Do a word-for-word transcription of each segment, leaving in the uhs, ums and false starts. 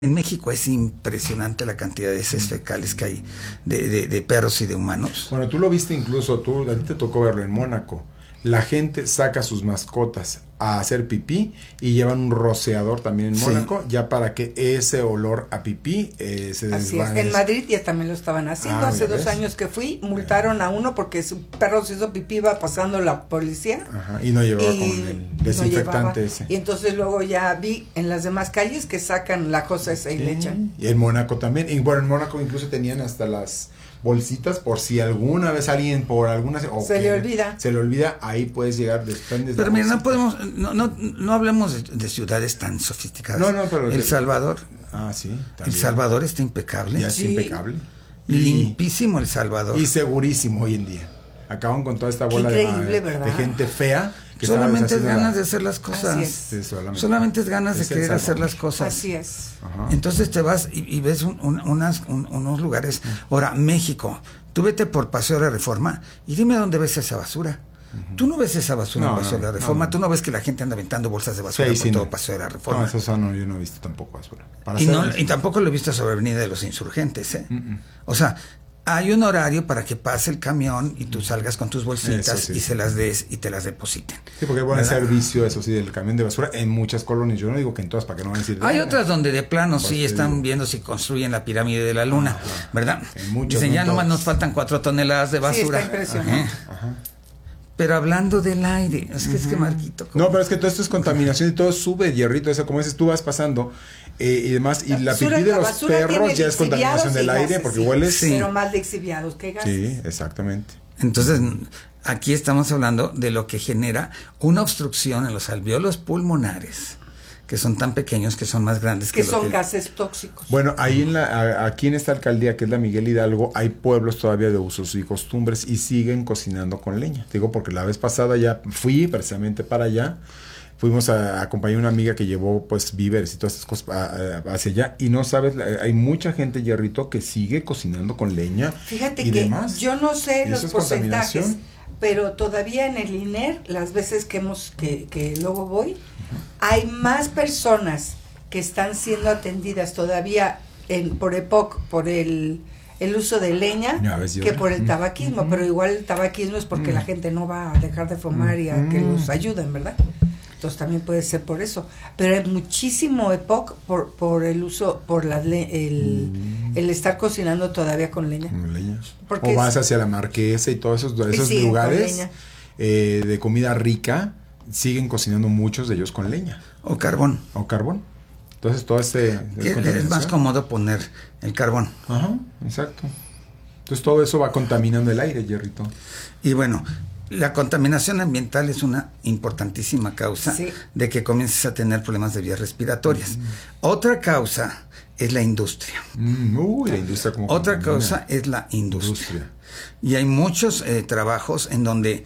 En México es impresionante la cantidad de heces fecales que hay de, de, de perros y de humanos. Bueno, tú lo viste incluso, tú, a ti te tocó verlo en Mónaco. La gente saca sus mascotas a hacer pipí y llevan un rociador también en Mónaco, sí, ya para que ese olor a pipí eh, se desvanezca. En Madrid ya también lo estaban haciendo. Ah, Hace dos ves? años que fui, multaron a uno porque su perro se hizo pipí, iba pasando la policía. Ajá, y no llevaba y, con el desinfectante no ese. Y entonces luego ya vi en las demás calles que sacan la cosa esa y sí, le echan. Y en Mónaco también. Y bueno, en Mónaco incluso tenían hasta las bolsitas por si alguna vez alguien por alguna o se le olvida se le olvida, ahí puedes llegar, desprendes. Pero mira, no podemos, no, no, no hablemos de, de ciudades tan sofisticadas. No, no, pero El Salvador. Ah, sí. También. El Salvador está impecable. Ya sí. es impecable. Limpísimo El Salvador. Y segurísimo hoy en día. Acaban con toda esta bola de, de gente fea. Que solamente es ganas la... de hacer las cosas. Es. Sí, solamente. solamente es ganas es de querer hacer las cosas. Así es. Ajá. Entonces te vas y, y ves un, un, unas, un, unos lugares. Ahora, México, tú vete por Paseo de la Reforma y dime dónde ves esa basura. Uh-huh. Tú no ves esa basura no, en Paseo no, de la Reforma, no, no. Tú no ves que la gente anda aventando bolsas de basura sí, por sí, todo no. Paseo de la Reforma. No, eso no, yo no he visto tampoco basura. Para y, no, y tampoco lo he visto sobre Avenida de los Insurgentes, ¿eh? Uh-uh. O sea, hay un horario para que pase el camión y tú salgas con tus bolsitas sí. y se las des y te las depositen. Sí, porque hay buen servicio, eso sí, del camión de basura en muchas colonias. Yo no digo que en todas, para que no van a decir. Hay ah, otras donde de plano sí digo. están viendo si construyen la pirámide de la luna, ajá, ¿verdad? En muchas, Dicen, no ya todos. nomás nos faltan cuatro toneladas de basura. Sí, está impresionante. Ajá. Ajá. Pero hablando del aire, es que uh-huh. es que Marquito. ¿cómo? No, pero es que todo esto es contaminación y todo sube, Hierrito, eso como dices, tú vas pasando eh, y demás, y la, la pipí de la los perros ya es contaminación del aire porque sí, hueles. Sí. Pero más lixiviados que gases. Sí, exactamente. Entonces, aquí estamos hablando de lo que genera una obstrucción en los alvéolos pulmonares, que son tan pequeños que son más grandes que, que son que... gases tóxicos. Bueno, ahí en la, aquí en esta alcaldía que es la Miguel Hidalgo hay pueblos todavía de usos y costumbres y siguen cocinando con leña. Te digo porque la vez pasada ya fui precisamente para allá, fuimos a, a acompañar a una amiga que llevó pues víveres y todas estas cosas a, a, hacia allá y no sabes, hay mucha gente, Hierrito, que sigue cocinando con leña. Fíjate y que demás. yo no sé los porcentajes, pero todavía en el I N E R, las veces que hemos que, que luego voy, hay más personas que están siendo atendidas todavía en, por E P O C, por el, el uso de leña, que por el tabaquismo, uh-huh. pero igual el tabaquismo es porque uh-huh. la gente no va a dejar de fumar uh-huh. y a que los ayuden, ¿verdad? Entonces también puede ser por eso, pero hay muchísimo E P O C por, por el uso, por la le, el, uh-huh. el estar cocinando todavía con leña. Con leña. Porque o vas hacia la Marquesa y todos esos, esos sí, lugares eh, de comida rica, siguen cocinando muchos de ellos con leña. O carbón. O carbón. Entonces todo este... Es más cómodo poner el carbón. Ajá, exacto. Entonces todo eso va contaminando el aire, Hierrito. Y bueno, la contaminación ambiental es una importantísima causa sí. de que comiences a tener problemas de vías respiratorias. Mm. Otra causa es la industria. Mm, uy, la industria como Otra causa es la industria. industria. Y hay muchos eh, trabajos en donde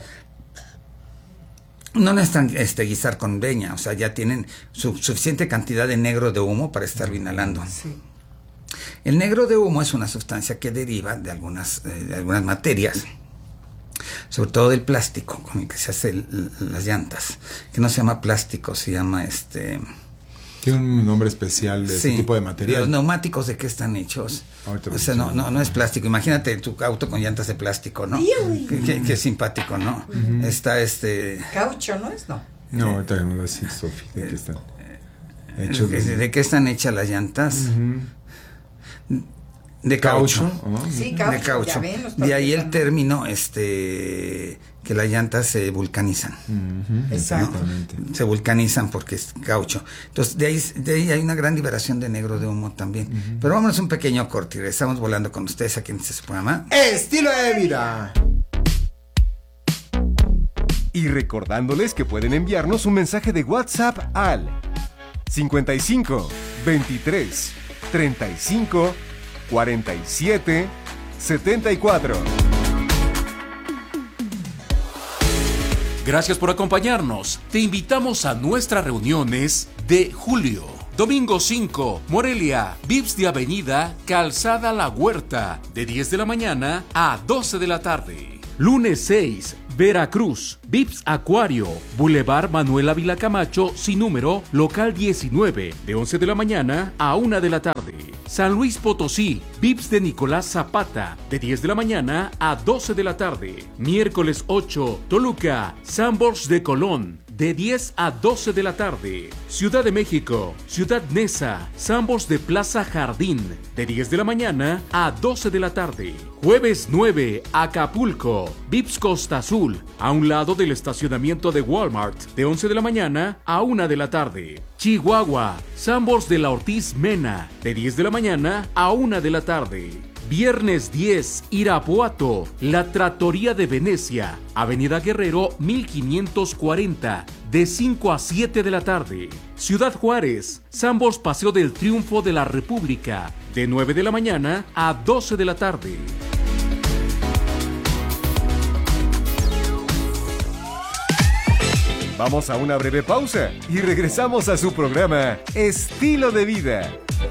no necesitan este, guisar con leña, o sea, ya tienen su, suficiente cantidad de negro de humo para estarlo inhalando. Sí. El negro de humo es una sustancia que deriva de algunas, eh, de algunas materias, sobre todo del plástico con el que se hacen las llantas, que no se llama plástico, se llama este... Tiene un nombre especial de sí, ese tipo de material. Los neumáticos, ¿de qué están hechos? O sea, no, no, no es plástico. Imagínate tu auto con llantas de plástico, ¿no? Qué, qué, qué simpático, ¿no? Uh-huh. Está este... Caucho, ¿no es? No. No, ahorita me voy a decir, Sofi, ¿de qué están hechos? ¿De, de, de qué están hechas las llantas? Uh-huh. De caucho. ¿Caucho? Oh. Sí, caucho. De caucho. Ven, de ahí el término, este... que las llantas se vulcanizan. Uh-huh, exactamente. ¿No? Se vulcanizan porque es caucho. Entonces, de ahí, de ahí hay una gran liberación de negro de humo también. Uh-huh. Pero vámonos un pequeño corte y regresamos volando con ustedes aquí en este programa. ¡Estilo de vida! Y recordándoles que pueden enviarnos un mensaje de WhatsApp al cincuenta y cinco, veintitrés, treinta y cinco, cuarenta y siete, setenta y cuatro. Gracias por acompañarnos. Te invitamos a nuestras reuniones de julio. Domingo cinco, Morelia, Vips de Avenida, Calzada La Huerta, de diez de la mañana a doce de la tarde. Lunes seis, Veracruz, Vips Acuario, Boulevard Manuel Ávila Camacho, sin número, local diecinueve, de once de la mañana a una de la tarde. San Luis Potosí, Vips de Nicolás Zapata, de diez de la mañana a doce de la tarde. Miércoles ocho, Toluca, Sambors de Colón, de diez a doce de la tarde. Ciudad de México, Ciudad Neza, Sambors de Plaza Jardín, de diez de la mañana a doce de la tarde. Jueves nueve, Acapulco, Vips Costa Azul, a un lado del estacionamiento de Walmart, de once de la mañana a una de la tarde. Chihuahua, Sambors de la Ortiz Mena, de diez de la mañana a una de la tarde. Viernes diez, Irapuato, La Trattoria de Venecia, Avenida Guerrero mil quinientos cuarenta, de cinco a siete de la tarde. Ciudad Juárez, Sambors Paseo del Triunfo de la República, de nueve de la mañana a doce de la tarde. Vamos a una breve pausa y regresamos a su programa Estilo de Vida.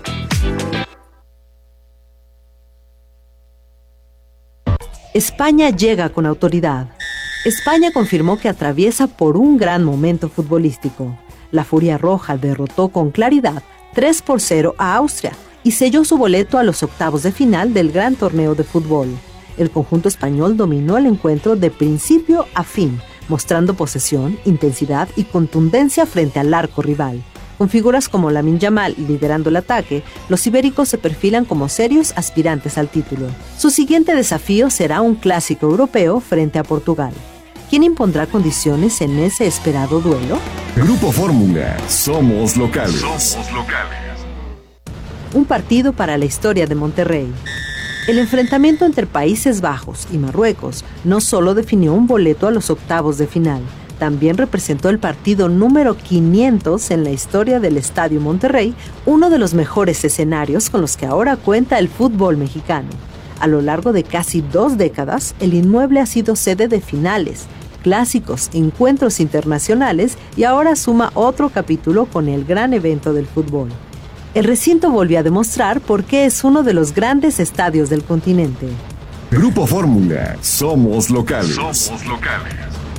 España llega con autoridad. España confirmó que atraviesa por un gran momento futbolístico. La Furia Roja derrotó con claridad tres por cero a Austria y selló su boleto a los octavos de final del gran torneo de fútbol. El conjunto español dominó el encuentro de principio a fin, mostrando posesión, intensidad y contundencia frente al arco rival. Con figuras como Lamine Yamal liderando el ataque, los ibéricos se perfilan como serios aspirantes al título. Su siguiente desafío será un clásico europeo frente a Portugal. ¿Quién impondrá condiciones en ese esperado duelo? Grupo Fórmula, somos locales. Somos locales. Un partido para la historia de Monterrey. El enfrentamiento entre Países Bajos y Marruecos no solo definió un boleto a los octavos de final, también representó el partido número quinientos en la historia del Estadio Monterrey, uno de los mejores escenarios con los que ahora cuenta el fútbol mexicano. A lo largo de casi dos décadas, el inmueble ha sido sede de finales, clásicos, encuentros internacionales y ahora suma otro capítulo con el gran evento del fútbol. El recinto volvió a demostrar por qué es uno de los grandes estadios del continente. Grupo Fórmula, somos locales. Somos locales.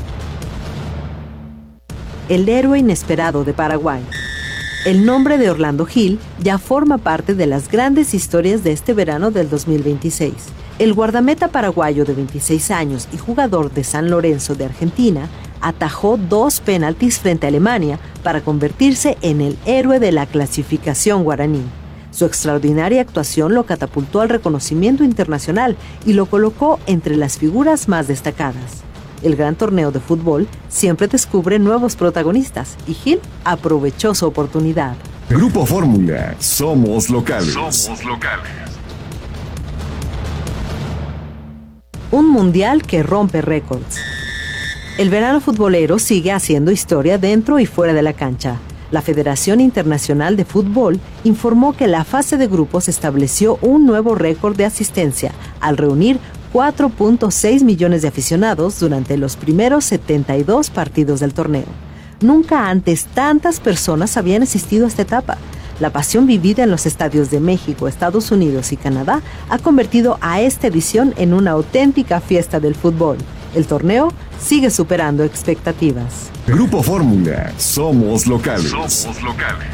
El héroe inesperado de Paraguay. El nombre de Orlando Gil ya forma parte de las grandes historias de este verano del dos mil veintiséis. El guardameta paraguayo de veintiséis años y jugador de San Lorenzo de Argentina atajó dos penaltis frente a Alemania para convertirse en el héroe de la clasificación guaraní. Su extraordinaria actuación lo catapultó al reconocimiento internacional y lo colocó entre las figuras más destacadas. El gran torneo de fútbol siempre descubre nuevos protagonistas y Gil aprovechó su oportunidad. Grupo Fórmula, somos locales. Somos locales. Un mundial que rompe récords. El verano futbolero sigue haciendo historia dentro y fuera de la cancha. La Federación Internacional de Fútbol informó que la fase de grupos estableció un nuevo récord de asistencia al reunir cuatro punto seis millones de aficionados durante los primeros setenta y dos partidos del torneo. Nunca antes tantas personas habían asistido a esta etapa. La pasión vivida en los estadios de México, Estados Unidos y Canadá ha convertido a esta edición en una auténtica fiesta del fútbol. El torneo sigue superando expectativas. Grupo Fórmula, somos locales. Somos locales.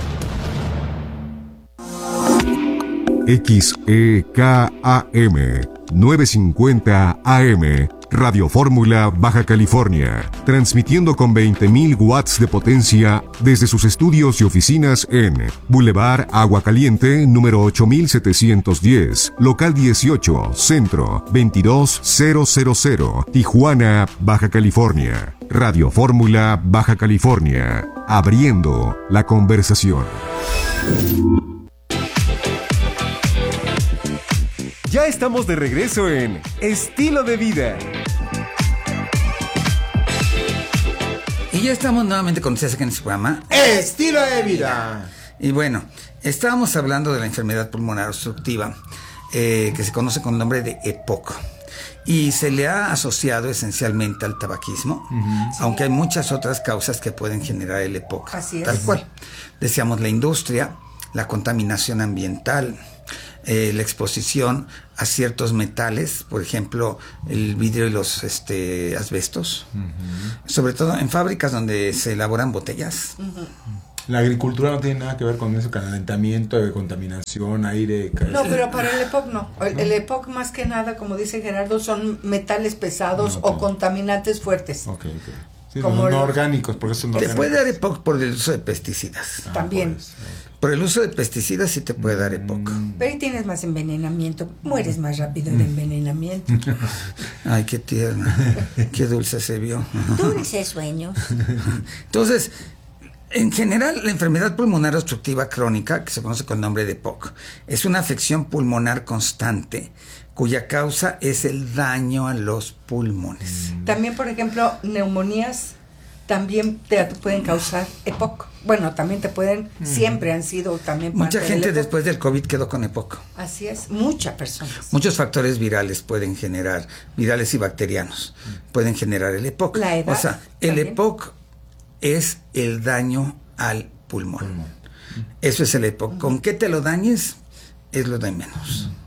X E K A M novecientos cincuenta A M, Radio Fórmula, Baja California, transmitiendo con veinte mil watts de potencia desde sus estudios y oficinas en Boulevard Agua Caliente, número ocho mil setecientos diez, local dieciocho, Centro, veintidós mil, Tijuana, Baja California. Radio Fórmula, Baja California, abriendo la conversación. Ya estamos de regreso en Estilo de Vida. Y ya estamos nuevamente con ustedes aquí en este programa Estilo de Vida. Y bueno, estábamos hablando de la enfermedad pulmonar obstructiva, eh, que se conoce con el nombre de E P O C. Y se le ha asociado esencialmente al tabaquismo, uh-huh. aunque hay muchas otras causas que pueden generar el E P O C. Así es. Tal cual. Decíamos la industria, la contaminación ambiental, eh, la exposición a ciertos metales, por ejemplo, el vidrio y los este, asbestos, uh-huh. sobre todo en fábricas donde se elaboran botellas. Uh-huh. La agricultura no tiene nada que ver con eso, calentamiento, de contaminación, aire. No, pero para el E P O C no. El, el E P O C más que nada, como dice Gerardo, son metales pesados okay. o contaminantes fuertes. Ok, ok. Sí, como no, no lo, orgánicos, porque eso no te orgánicos. puede dar E P O C por el uso de pesticidas. Ah, también. Por, por el uso de pesticidas sí te puede dar E P O C. Pero ahí tienes más envenenamiento, mueres más rápido de envenenamiento. Ay, qué tierna, qué dulce se vio. Dulces sueños. Entonces, en general, la enfermedad pulmonar obstructiva crónica, que se conoce con el nombre de E P O C, es una afección pulmonar constante cuya causa es el daño a los pulmones. También, por ejemplo, neumonías también te pueden causar E P O C. Bueno, también te pueden, mm. siempre han sido también parte Mucha gente del E P O C. Después del COVID quedó con E P O C. Así es, muchas personas. Muchos factores virales pueden generar, virales y bacterianos, mm. pueden generar el E P O C. La edad, o sea, el también. E P O C es el daño al pulmón. pulmón. Eso es el E P O C. Uh-huh. Con qué te lo dañes es lo de menos. Uh-huh.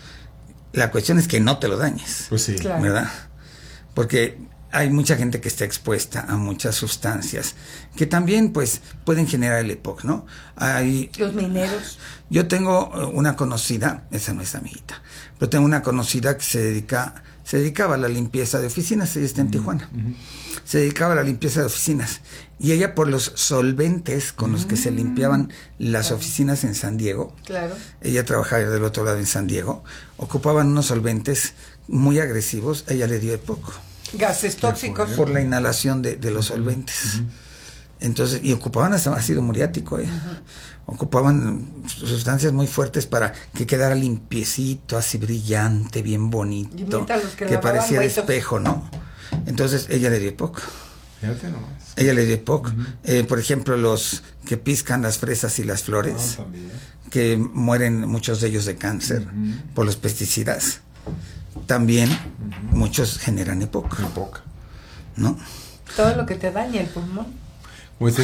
La cuestión es que no te lo dañes. Pues sí. Claro. ¿Verdad? Porque hay mucha gente que está expuesta a muchas sustancias que también pues pueden generar el E P O C, ¿no? Hay, los mineros. Yo tengo una conocida, esa no es amiguita, pero tengo una conocida que se dedica, se dedicaba a la limpieza de oficinas, ella está en uh-huh. Tijuana. Uh-huh. Se dedicaba a la limpieza de oficinas y ella por los solventes con los que se limpiaban las claro. oficinas en San Diego, claro. ella trabajaba del otro lado en San Diego, ocupaban unos solventes muy agresivos, ella le dio E P O C. Gases tóxicos. Por la inhalación de, de los solventes. Uh-huh. Entonces, y ocupaban hasta ácido muriático, ¿eh? Uh-huh. Ocupaban sustancias muy fuertes para que quedara limpiecito, así brillante, bien bonito, que, que parecía de espejo, ¿no? Entonces ella le dio E P O C. Fíjate nomás. Ella le dio E P O C. Uh-huh. Eh, por ejemplo, los que piscan las fresas y las flores, oh, que mueren muchos de ellos de cáncer uh-huh. por los pesticidas. También uh-huh. muchos generan E P O C. E P O C. ¿No? Todo lo que te daña el pulmón. Pues,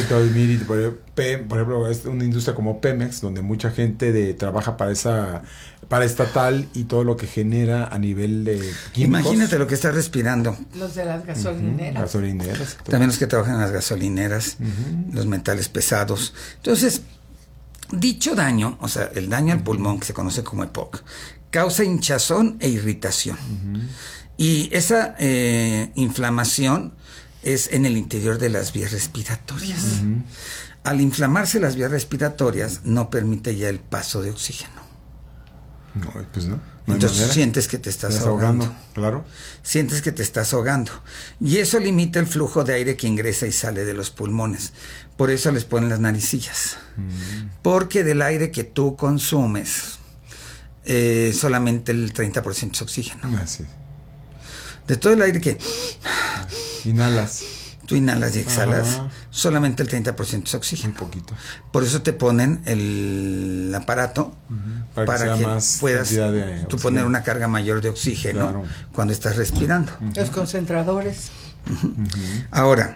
por ejemplo, es una industria como Pemex, donde mucha gente de, trabaja para esa para estatal y todo lo que genera a nivel de químicos. Imagínate lo que está respirando. Los de las gasolineras. Uh-huh. Gasolineras. También los que trabajan en las gasolineras, uh-huh. los metales pesados. Entonces, dicho daño, o sea, el daño al pulmón, que se conoce como E P O C, causa hinchazón e irritación. Uh-huh. Y esa eh, inflamación es en el interior de las vías respiratorias. Uh-huh. Al inflamarse las vías respiratorias, no permite ya el paso de oxígeno. No, pues no. no Entonces sientes que te estás, estás ahogando. ahogando. Claro. Sientes que te estás ahogando. Y eso limita el flujo de aire que ingresa y sale de los pulmones. Por eso les ponen las naricillas. Uh-huh. Porque del aire que tú consumes, eh, solamente el treinta por ciento es oxígeno. Ah, sí. De todo el aire que inhalas, tú inhalas y exhalas, ajá. solamente el treinta por ciento es oxígeno. Un poquito. Por eso te ponen el aparato uh-huh. para, para que, que más puedas tú poner una carga mayor de oxígeno claro. cuando estás respirando. Uh-huh. Los concentradores. Uh-huh. Uh-huh. Ahora,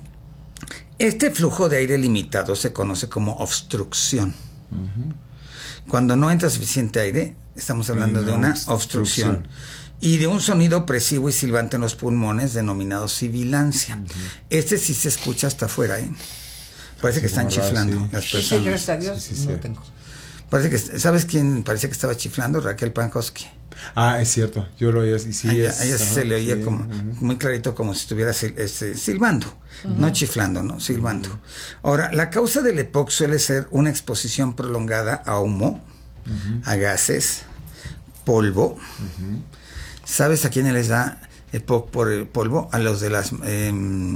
este flujo de aire limitado se conoce como obstrucción. Uh-huh. Cuando no entra suficiente aire, estamos hablando no, de una obstrucción. obstrucción. Y de un sonido opresivo y silbante en los pulmones denominado sibilancia. Uh-huh. Este sí se escucha hasta afuera, ¿eh? Parece sí, que están chiflando sí. las personas. Sí, gracias a Dios, sí, sí, no sí. tengo. Parece que, ¿sabes quién parecía que estaba chiflando? Raquel Pankowski. Ah, es cierto, yo lo oía, y sí a ella, es, a ella sí ajá, se le oía sí, como, uh-huh. muy clarito, como si estuviera sil, este, silbando, uh-huh. no chiflando, no, silbando. Uh-huh. Ahora, la causa del E P O C suele ser una exposición prolongada a humo, uh-huh. a gases, polvo. Uh-huh. ¿Sabes a quiénes les da E P O C por el polvo? A los de las... Eh,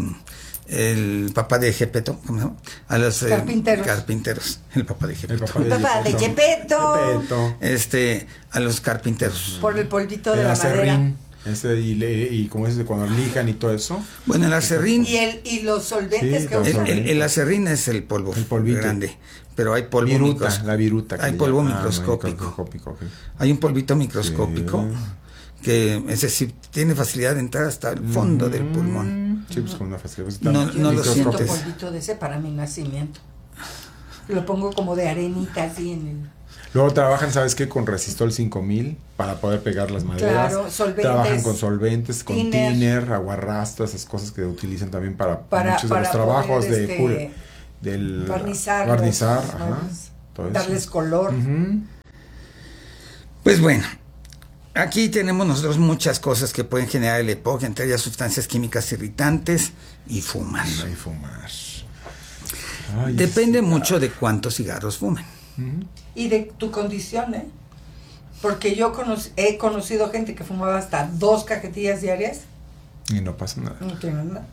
el papá de Gepetto, ¿cómo se llama? A los eh, carpinteros. carpinteros. El papá de Gepetto. El papá de Gepetto. Este, a los carpinteros. Por el polvito de el la acerrín, madera. Ese, y, y como es de cuando lijan y todo eso. Bueno, el acerrín. Y, el, y los solventes sí, que usan. El, el, el acerrín es el polvo el polvito. grande. Pero hay polvo viruta, micros, la viruta. Hay polvo llama. microscópico. Ah, microscópico okay. Hay un polvito microscópico. Sí. Que ese sí tiene facilidad de entrar hasta el fondo mm, del pulmón. Sí, pues con una facilidad. No, no, no lo siento. polvito de ese para mi nacimiento. Lo pongo como de arenita así en el... Luego trabajan, ¿sabes qué? Con Resistol cinco mil para poder pegar las maderas. Claro, solventes. Trabajan con solventes, con Thinner. thinner, aguarrastas, esas cosas que utilizan también para, Para- muchos para de los trabajos poder, de este, cul- del barnizar, barnizar, ¿no? ajá, todo eso. Darles color. Ujú. Pues bueno, aquí tenemos nosotros muchas cosas que pueden generar el E P O C, entre ellas sustancias químicas irritantes y fumar. Ay, fumar. Ay, Depende sí. mucho de cuántos cigarros fumen. Y de tu condición, ¿eh? Porque yo conoc- he conocido gente que fumaba hasta dos cajetillas diarias. Y no pasa nada. No tiene nada.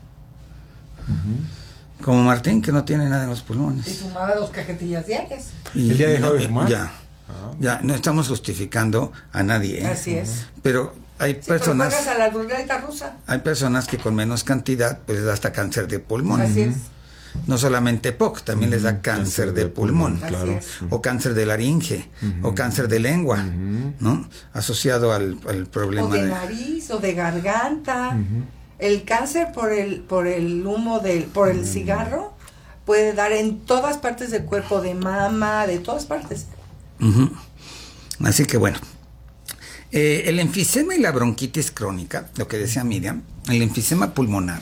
Como Martín, que no tiene nada en los Y pulmones. fumaba dos cajetillas diarias. Y ¿El día dejó de no, fumar? Ya, Ah. ya, no estamos justificando a nadie. ¿eh? Así es. Pero hay Sí, pero personas... juegas a la ruleta rusa. Hay personas que con menos cantidad pues les da hasta cáncer de pulmón. Así es. No solamente P O C, también les da cáncer de pulmón. Así claro. es. O cáncer de laringe, o cáncer de lengua, ¿no? Asociado al, al problema O de de... nariz, o de garganta. El cáncer por el, por el humo del, por el cigarro puede dar en todas partes del cuerpo, de mama, de todas partes. Ujú. Así que bueno, eh, el enfisema y la bronquitis crónica, lo que decía Miriam, el enfisema pulmonar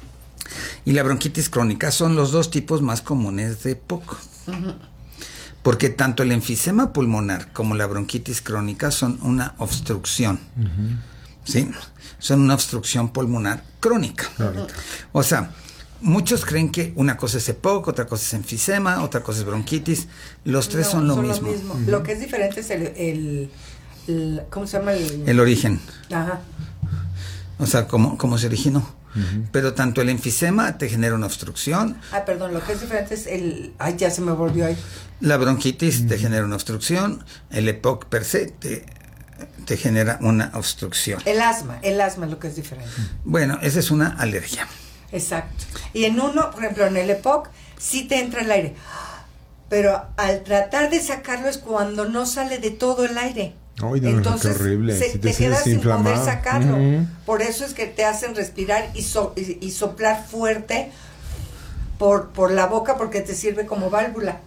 y la bronquitis crónica son los dos tipos más comunes de P O C. Porque tanto el enfisema pulmonar como la bronquitis crónica son una obstrucción. ¿Sí? Son una obstrucción pulmonar crónica. Crónica. O sea, muchos creen que una cosa es E P O C, otra cosa es enfisema, otra cosa es bronquitis. Los tres No, son lo mismo. Lo que es diferente es el, el, el- ¿cómo se llama? El, El origen. ajá. O sea, cómo, cómo se originó. Pero tanto el enfisema te genera una obstrucción, Ah, perdón, lo que es diferente es el, ay, ya se me volvió ahí. la bronquitis te genera una obstrucción, el E P O C per se te, te genera una obstrucción. El asma, el asma es lo que es diferente. Bueno, esa es una alergia. Exacto. Y en uno, por ejemplo, en el E P O C, sí te entra el aire. Pero al tratar de sacarlo es cuando no sale de todo el aire. Ay, no, Entonces qué horrible. se, Si te, te quedas sientes sin poder inflamado. sacarlo. Ujú. Por eso es que te hacen respirar y, so- y, y soplar fuerte por, por la boca porque te sirve como válvula.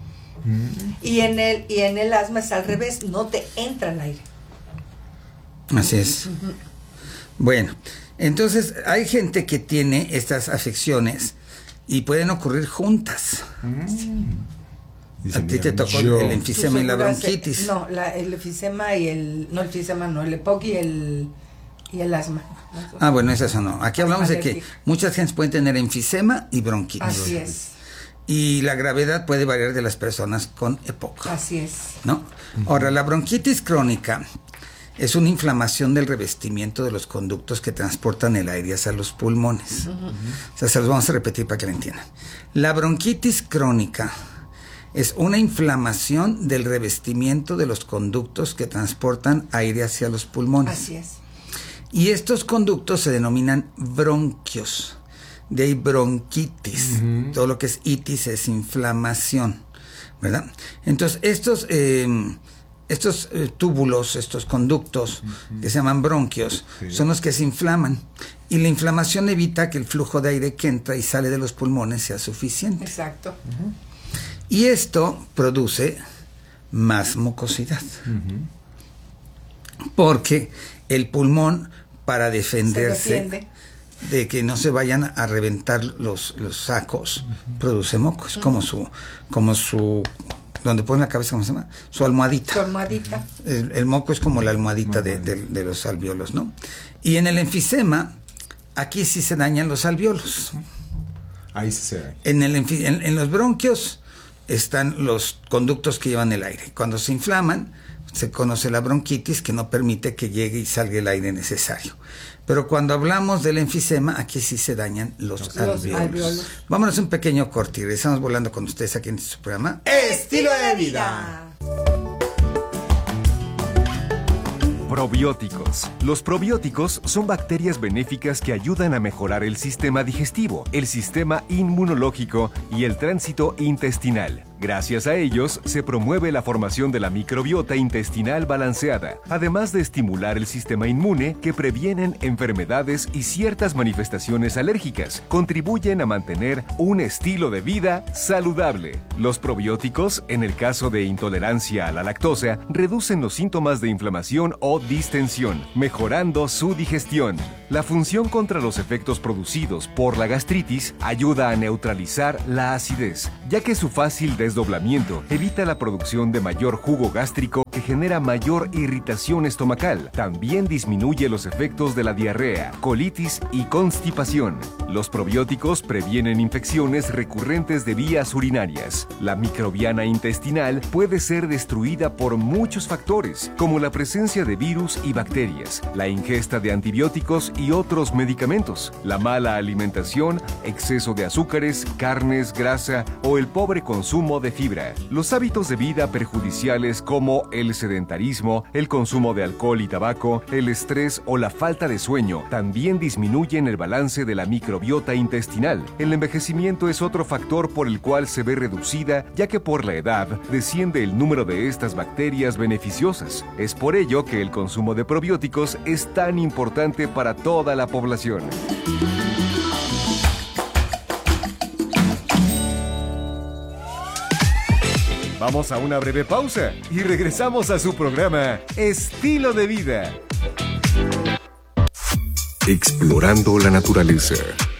Y en el y en el asma es al revés, no te entra el aire. Así es. Bueno, entonces hay gente que tiene estas afecciones y pueden ocurrir juntas. Dice A ti te Miriam, tocó yo- el enfisema y la Tú seguras, bronquitis. eh, No, la, el enfisema y el... No, el enfisema no, el E P O C y el, y el asma. Ah, bueno, es eso no. Aquí hablamos de que Alérgico. muchas gentes pueden tener enfisema y bronquitis. Así es, Y la gravedad puede variar de las personas con E P O C. así es. ¿No? Ahora, la bronquitis crónica es una inflamación del revestimiento de los conductos que transportan el aire hacia los pulmones. O sea, se los vamos a repetir para que lo entiendan. La bronquitis crónica es una inflamación del revestimiento de los conductos que transportan aire hacia los pulmones. Así es. Y estos conductos se denominan bronquios. De ahí bronquitis. Todo lo que es itis es inflamación, ¿verdad? Entonces, estos, eh, estos eh, túbulos, estos conductos que se llaman bronquios, Sí. son los que se inflaman. Y la inflamación evita que el flujo de aire que entra y sale de los pulmones sea suficiente. Exacto. Y esto produce más mucosidad. Porque el pulmón, para defenderse Se defiende. de que no se vayan a reventar los, los sacos, produce moco. Es como su, como su, donde pone la cabeza, ¿cómo se llama? Su almohadita. Tu almohadita. El, el moco es como la almohadita de, de- de los alvéolos, ¿no? Y en el enfisema, aquí sí se dañan los alvéolos. Ahí sí se ve. En, el, enfi- en, en los bronquios están los conductos que llevan el aire. Cuando se inflaman, se conoce la bronquitis, que no permite que llegue y salga el aire necesario. Pero cuando hablamos del enfisema, aquí sí se dañan los, Los alvéolos. alvéolos. Vámonos a un pequeño corte y regresamos volando con ustedes aquí en su programa. Estilo de vida. Probióticos. Los probióticos son bacterias benéficas que ayudan a mejorar el sistema digestivo, el sistema inmunológico y el tránsito intestinal. Gracias a ellos, se promueve la formación de la microbiota intestinal balanceada, además de estimular el sistema inmune que previenen enfermedades y ciertas manifestaciones alérgicas. Contribuyen a mantener un estilo de vida saludable. Los probióticos, en el caso de intolerancia a la lactosa, reducen los síntomas de inflamación o distensión, mejorando su digestión. La función contra los efectos producidos por la gastritis ayuda a neutralizar la acidez, ya que su fácil desdoblamiento evita la producción de mayor jugo gástrico que genera mayor irritación estomacal. También disminuye los efectos de la diarrea, colitis y constipación. Los probióticos previenen infecciones recurrentes de vías urinarias. La microbiana intestinal puede ser destruida por muchos factores, como la presencia de virus y bacterias, la ingesta de antibióticos y otros medicamentos, la mala alimentación, exceso de azúcares, carnes, grasa o el pobre consumo de fibra. Los hábitos de vida perjudiciales como el sedentarismo, el consumo de alcohol y tabaco, el estrés o la falta de sueño también disminuyen el balance de la microbiota intestinal. El envejecimiento es otro factor por el cual se ve reducida, ya que por la edad desciende el número de estas bacterias beneficiosas. Es por ello que el consumo de probióticos es tan importante para toda la población. Vamos a una breve pausa y regresamos a su programa Estilo de Vida. Explorando la naturaleza.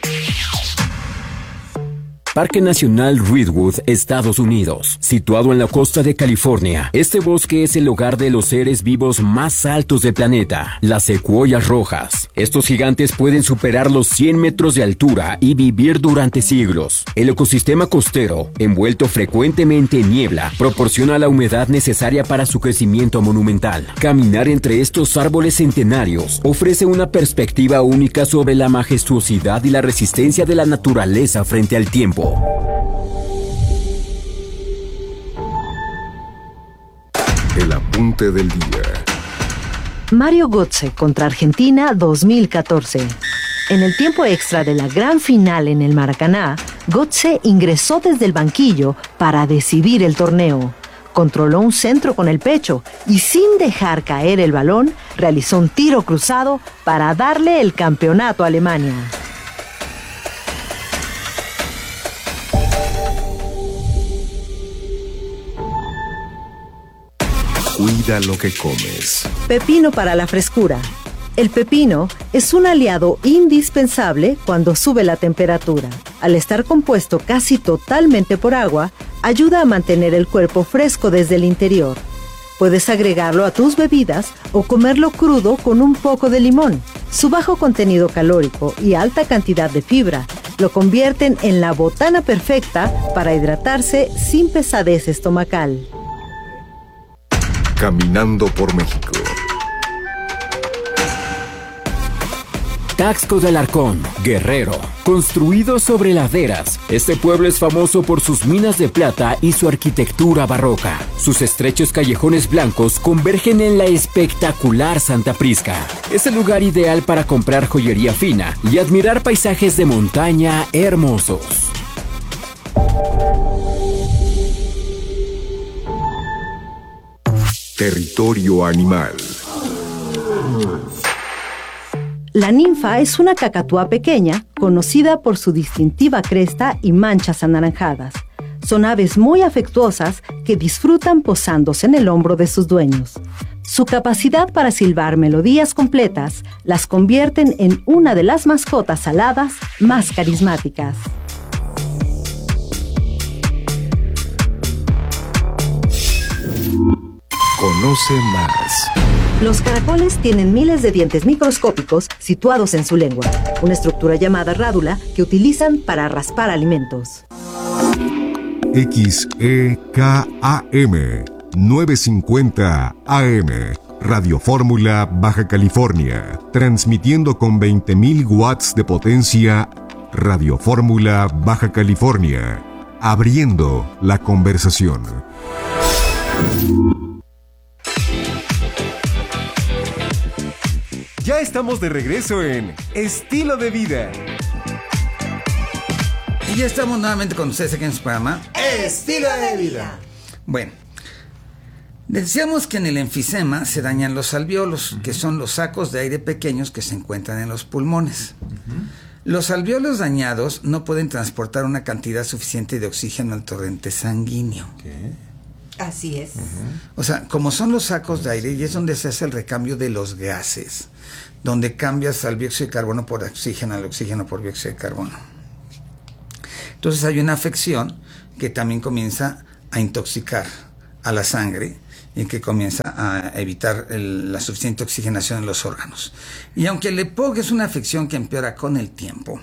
Parque Nacional Redwood, Estados Unidos. Situado en la costa de California, este bosque es el hogar de los seres vivos más altos del planeta, las secuoyas rojas. Estos gigantes pueden superar los cien metros de altura y vivir durante siglos. El ecosistema costero, envuelto frecuentemente en niebla, proporciona la humedad necesaria para su crecimiento monumental. Caminar entre estos árboles centenarios ofrece una perspectiva única sobre la majestuosidad y la resistencia de la naturaleza frente al tiempo. El apunte del día. Mario Götze contra Argentina dos mil catorce. En el tiempo extra de la gran final en el Maracaná, Götze ingresó desde el banquillo para decidir el torneo. Controló un centro con el pecho y sin dejar caer el balón, realizó un tiro cruzado para darle el campeonato a Alemania. Cuida lo que comes. Pepino para la frescura. El pepino es un aliado indispensable cuando sube la temperatura. Al estar compuesto casi totalmente por agua, ayuda a mantener el cuerpo fresco desde el interior. Puedes agregarlo a tus bebidas o comerlo crudo con un poco de limón. Su bajo contenido calórico y alta cantidad de fibra lo convierten en la botana perfecta para hidratarse sin pesadez estomacal. Caminando por México. Taxco de Alarcón, Guerrero. Construido sobre laderas, este pueblo es famoso por sus minas de plata y su arquitectura barroca. Sus estrechos callejones blancos convergen en la espectacular Santa Prisca. Es el lugar ideal para comprar joyería fina y admirar paisajes de montaña hermosos. Territorio animal. La ninfa es una cacatúa pequeña, conocida por su distintiva cresta y manchas anaranjadas. Son aves muy afectuosas que disfrutan posándose en el hombro de sus dueños. Su capacidad para silbar melodías completas las convierten en una de las mascotas aladas más carismáticas. Conoce más. Los caracoles tienen miles de dientes microscópicos situados en su lengua, una estructura llamada rádula que utilizan para raspar alimentos. X E K A M novecientos cincuenta A M Radio Fórmula, Baja California, transmitiendo con veinte mil watts de potencia. Radio Fórmula, Baja California, abriendo la conversación. Ya estamos de regreso en Estilo de Vida. Y ya estamos nuevamente con ustedes aquí en su programa Estilo de Vida. Bueno, decíamos que en el enfisema se dañan los alvéolos, uh-huh. que son los sacos de aire pequeños que se encuentran en los pulmones. Uh-huh. Los alvéolos dañados no pueden transportar una cantidad suficiente de oxígeno al torrente sanguíneo. ¿Qué? Así es. Uh-huh. O sea, como son los sacos de aire, y es donde se hace el recambio de los gases, donde cambias al dióxido de carbono por oxígeno, al oxígeno por dióxido de carbono. Entonces hay una afección que también comienza a intoxicar a la sangre y que comienza a evitar el, la suficiente oxigenación en los órganos. Y aunque el EPOC es una afección que empeora con el tiempo,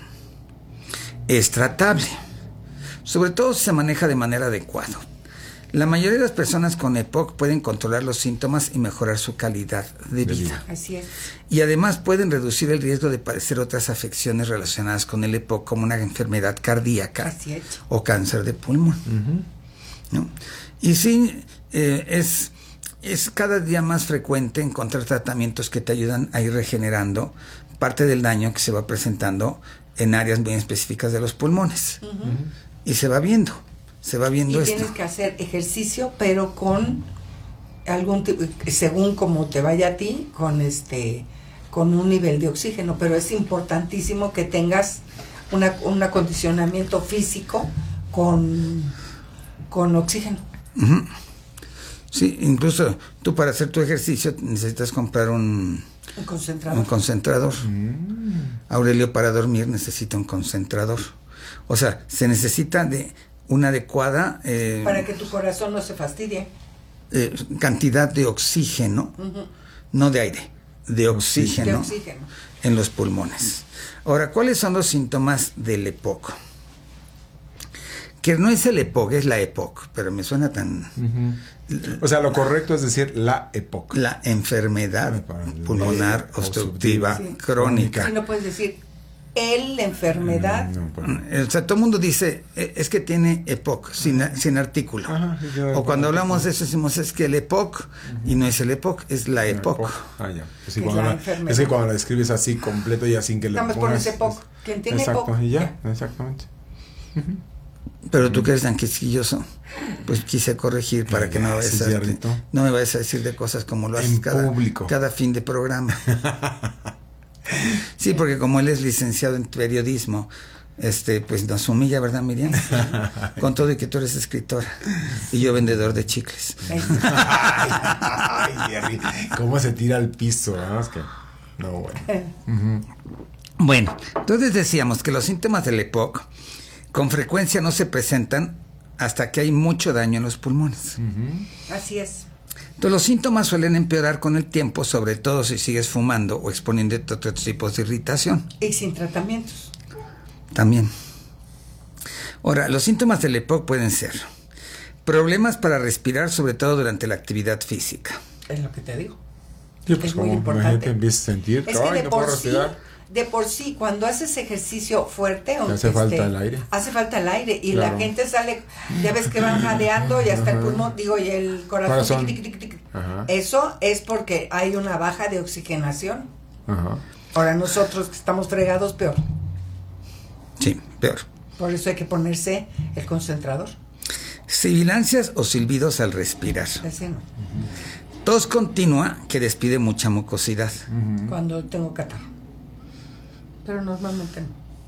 es tratable, sobre todo si se maneja de manera adecuada. La mayoría de las personas con EPOC pueden controlar los síntomas y mejorar su calidad de vida. Así es. Y además pueden reducir el riesgo de padecer otras afecciones relacionadas con el EPOC, como una enfermedad cardíaca Así es. o cáncer de pulmón. Uh-huh. ¿No? Y sí, eh, es, es cada día más frecuente encontrar tratamientos que te ayudan a ir regenerando parte del daño que se va presentando en áreas muy específicas de los pulmones. Uh-huh. Y se va viendo. Se va viendo y esto. Tienes que hacer ejercicio, pero con algún tipo, según como te vaya a ti, con este, con un nivel de oxígeno. Pero es importantísimo que tengas una, un acondicionamiento físico con, con oxígeno. Uh-huh. Sí, incluso tú para hacer tu ejercicio necesitas comprar un, un concentrador. Un concentrador. Mm. Aurelio para dormir necesita un concentrador. O sea, se necesita de una adecuada... Eh, para que tu corazón no se fastidie. Eh, cantidad de oxígeno, uh-huh. no de aire, de oxígeno, de oxígeno en los pulmones. Ahora, ¿cuáles son los síntomas del EPOC? Que no es el EPOC, es la EPOC, pero me suena tan... Uh-huh. O sea, lo correcto es decir la EPOC. La enfermedad pulmonar eh, obstructiva sí. crónica. Y no puedes decir... el, la enfermedad. No, no, o sea, todo el mundo dice, es que tiene EPOC, sin, sin artículo. Ajá, sí, o cuando hablamos de eso decimos, es que el EPOC, uh-huh. y no es el EPOC, es la EPOC. EPOC. Ah, ya. Pues sí, es, la la, es que cuando la describes así completo y así que le pongas... pones EPOC. Quien tiene exacto, EPOC. Y ya, ya. Exactamente. Uh-huh. Pero tú que eres tan quisquilloso, pues quise corregir para que no, vayas a, no me vayas a decir de cosas como lo haces cada, cada fin de programa. Sí, porque como él es licenciado en periodismo, este, pues nos humilla, ¿verdad, Miriam? Con todo y que tú eres escritora y yo vendedor de chicles. Ay, Jerry, ¿cómo se tira al piso? ¿No? Es que... no, bueno. Uh-huh. Bueno, entonces decíamos que los síntomas del EPOC con frecuencia no se presentan hasta que hay mucho daño en los pulmones. Uh-huh. Así es. Entonces, los síntomas suelen empeorar con el tiempo, sobre todo si sigues fumando o exponiéndote a otros tipos de irritación. Y sin tratamientos. También. Ahora, los síntomas del EPOC pueden ser problemas para respirar, sobre todo durante la actividad física. Es lo que te digo. Sí, pues es muy importante. Empiezas a sentir, es que de no por puedo sí, respirar. De por sí, cuando haces ejercicio fuerte, hace este, falta el aire. Hace falta el aire y claro. la gente sale, ya ves que van jadeando y hasta Ajá. el pulmón, digo, y el corazón. corazón. Tic, tic, tic, tic. Eso es porque hay una baja de oxigenación. Ajá. Ahora nosotros que estamos fregados, peor. Sí, peor. Por eso hay que ponerse el concentrador. Sibilancias o silbidos al respirar. Ese no. Uh-huh. Tos continua que despide mucha mucosidad. Uh-huh. Cuando tengo catarro. Pero normalmente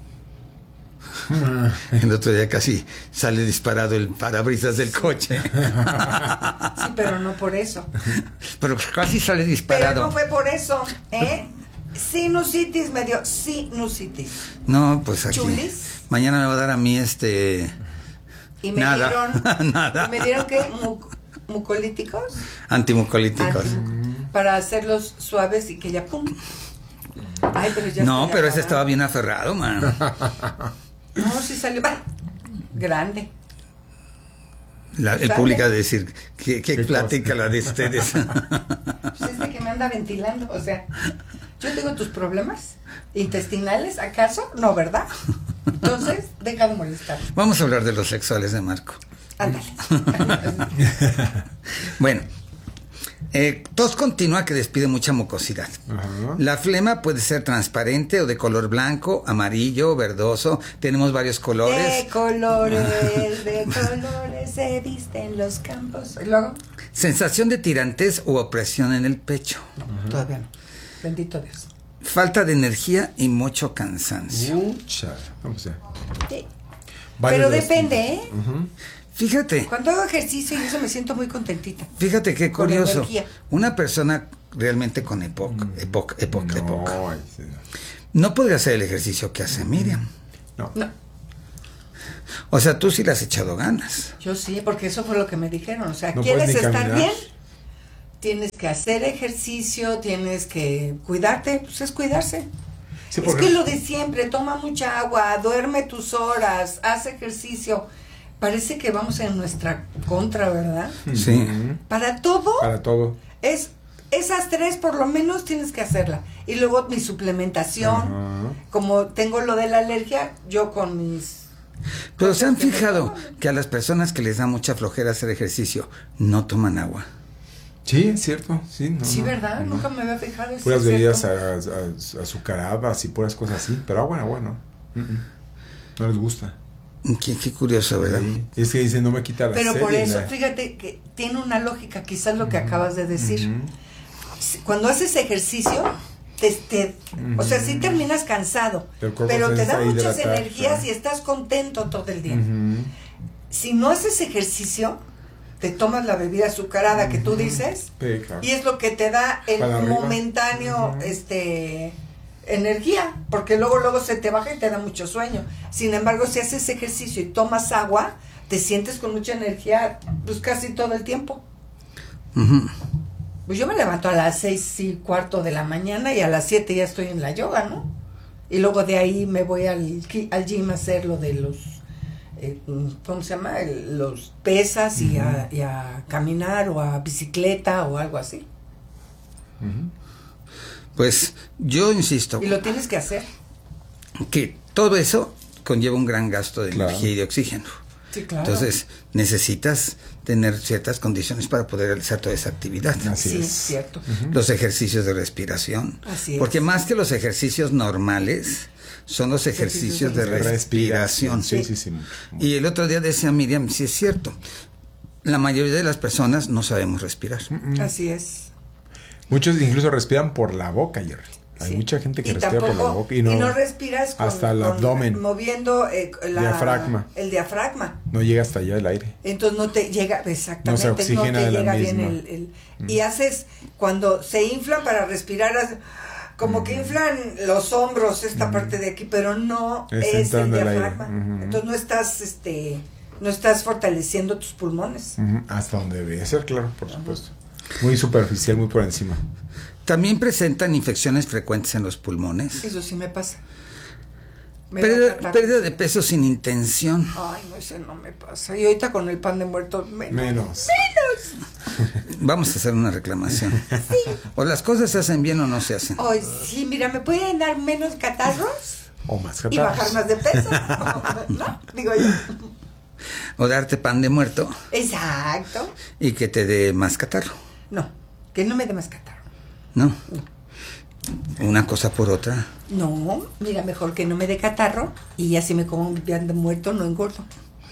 no. El otro día casi sale disparado el parabrisas del coche. Sí, pero no por eso. Pero casi sale disparado. Pero no fue por eso, ¿eh? Sinusitis me dio, sinusitis. No, pues aquí. Chulis. Mañana me va a dar a mí este... Y me nada. dieron... nada. ¿Y me dieron qué? Mu- ¿Mucolíticos? Antimucolíticos. Antim- para hacerlos suaves y que ya pum. Ay, pero ya no, pero ese estaba bien aferrado, man. No, sí salió bah, grande. La, el público ha de decir, ¿qué, qué, ¿Qué plática la de ustedes? Pues es de que me anda ventilando, o sea, yo tengo tus problemas intestinales, ¿acaso? No, ¿verdad? Entonces, deja de molestar. Vamos a hablar de los sexuales de Marco. Ándale. Bueno, Eh, tos continua que despide mucha mucosidad. Ajá. La flema puede ser transparente o de color blanco, amarillo, verdoso. Tenemos varios colores. De colores, de colores se visten los campos. ¿Y luego? Sensación de tirantez u opresión en el pecho. Uh-huh. Todavía no. Bendito Dios. Falta de energía y mucho cansancio. Mucha. Vamos a Sí. Varios Pero de los depende, tipos. ¿eh? Ujú. Fíjate, Cuando hago ejercicio y eso me siento muy contentita. fíjate qué Con curioso. energía. Una persona realmente con EPOC, EPOC, EPOC, No, EPOC, ay, sí. no podría hacer el ejercicio que hace Miriam. No. No, O sea, tú sí le has echado ganas. yo sí, porque eso fue lo que me dijeron. O sea, No ¿quieres puedes ni estar caminar. bien? Tienes que hacer ejercicio, tienes que cuidarte, pues es cuidarse. Sí, Es porque- que lo de siempre, toma mucha agua, duerme tus horas, haz ejercicio. Parece que vamos en nuestra contra, ¿verdad? Sí. Ujú. Para todo Para todo. es esas tres por lo menos tienes que hacerla. Y luego mi suplementación, Ajá. como tengo lo de la alergia, yo con mis... Pero se han cosas que me fijado toman. que a las personas que les da mucha flojera hacer ejercicio no toman agua. Sí, es cierto. Sí, no, Sí, no, ¿verdad? no. Nunca me había fijado. eso Puras es bebidas cierto. a- a- azucaradas y puras cosas así. Pero agua, agua no. Mm-mm. No les gusta. Qué, qué curioso, ¿verdad? Sí. Es que dicen, no me quita la Pero sed por y eso, la- fíjate que tiene una lógica, quizás lo que acabas de decir. Ujú. Si- Cuando haces ejercicio, te, te- o sea, sí terminas cansado, El cuerpo pero se te da está muchas hidratado, energías ¿no? y estás contento todo el día. Ujú. Si no haces ejercicio, te tomas la bebida azucarada que tú dices Sí, claro. y es lo que te da el Para arriba. momentáneo, Ujú. este, energía, porque luego luego se te baja y te da mucho sueño. Sin embargo, si haces ejercicio y tomas agua, te sientes con mucha energía, pues casi todo el tiempo. Ujú. Pues yo me levanto a las seis y cuarto de la mañana y a las siete ya estoy en la yoga, ¿no? Y luego de ahí me voy al, gi- al gym a hacer lo de los, eh, ¿cómo se llama? El- los pesas y, a, y a caminar o a bicicleta o algo así. Pues yo insisto Y lo tienes que hacer. que todo eso conlleva un gran gasto de Claro. energía y de oxígeno. Sí, claro. Entonces necesitas tener ciertas condiciones para poder realizar toda esa actividad. Así sí, es. cierto. Los ejercicios de respiración. Así es. Porque más que los ejercicios normales, son los ejercicios de respiración. Sí, sí, sí. Y el otro día decía Miriam, sí es cierto, la mayoría de las personas no sabemos respirar. Así es. Muchos incluso respiran por la boca, Jerry. Hay Sí. mucha gente que Y respira por la tampoco- boca y no, respiras con, hasta el con- abdomen. moviendo eh, la- Diafragma. el diafragma. no llega hasta allá el aire. Entonces no te llega, exactamente, No se no, oxigena te de la llega bien misma. el, el- y haces, cuando se inflan para respirar, hace- como que inflan los hombros, esta parte de aquí, pero no Está es el entrando el aire. diafragma. Ujú. Entonces no estás, este, no estás fortaleciendo tus pulmones. Ujú. Hasta donde debe ser, claro, por supuesto. Muy superficial, muy por encima. También presentan infecciones frecuentes en los pulmones. Eso sí me pasa. Me da Pérdida, catarro. pérdida de peso sin intención. Ay, no, ese no me pasa. Y ahorita con el pan de muerto, menos. Menos. Vamos a hacer una reclamación. O las cosas se hacen bien o no se hacen. Ay, sí, mira, ¿me pueden dar menos catarros? O más Y catarros. bajar más de peso. ¿No? Digo yo. O darte pan de muerto Exacto. y que te dé más catarro. No, que no me dé más catarro. ¿No? Una cosa por otra. No, mira, mejor que no me dé catarro y así me como un pan de muerto, no engordo.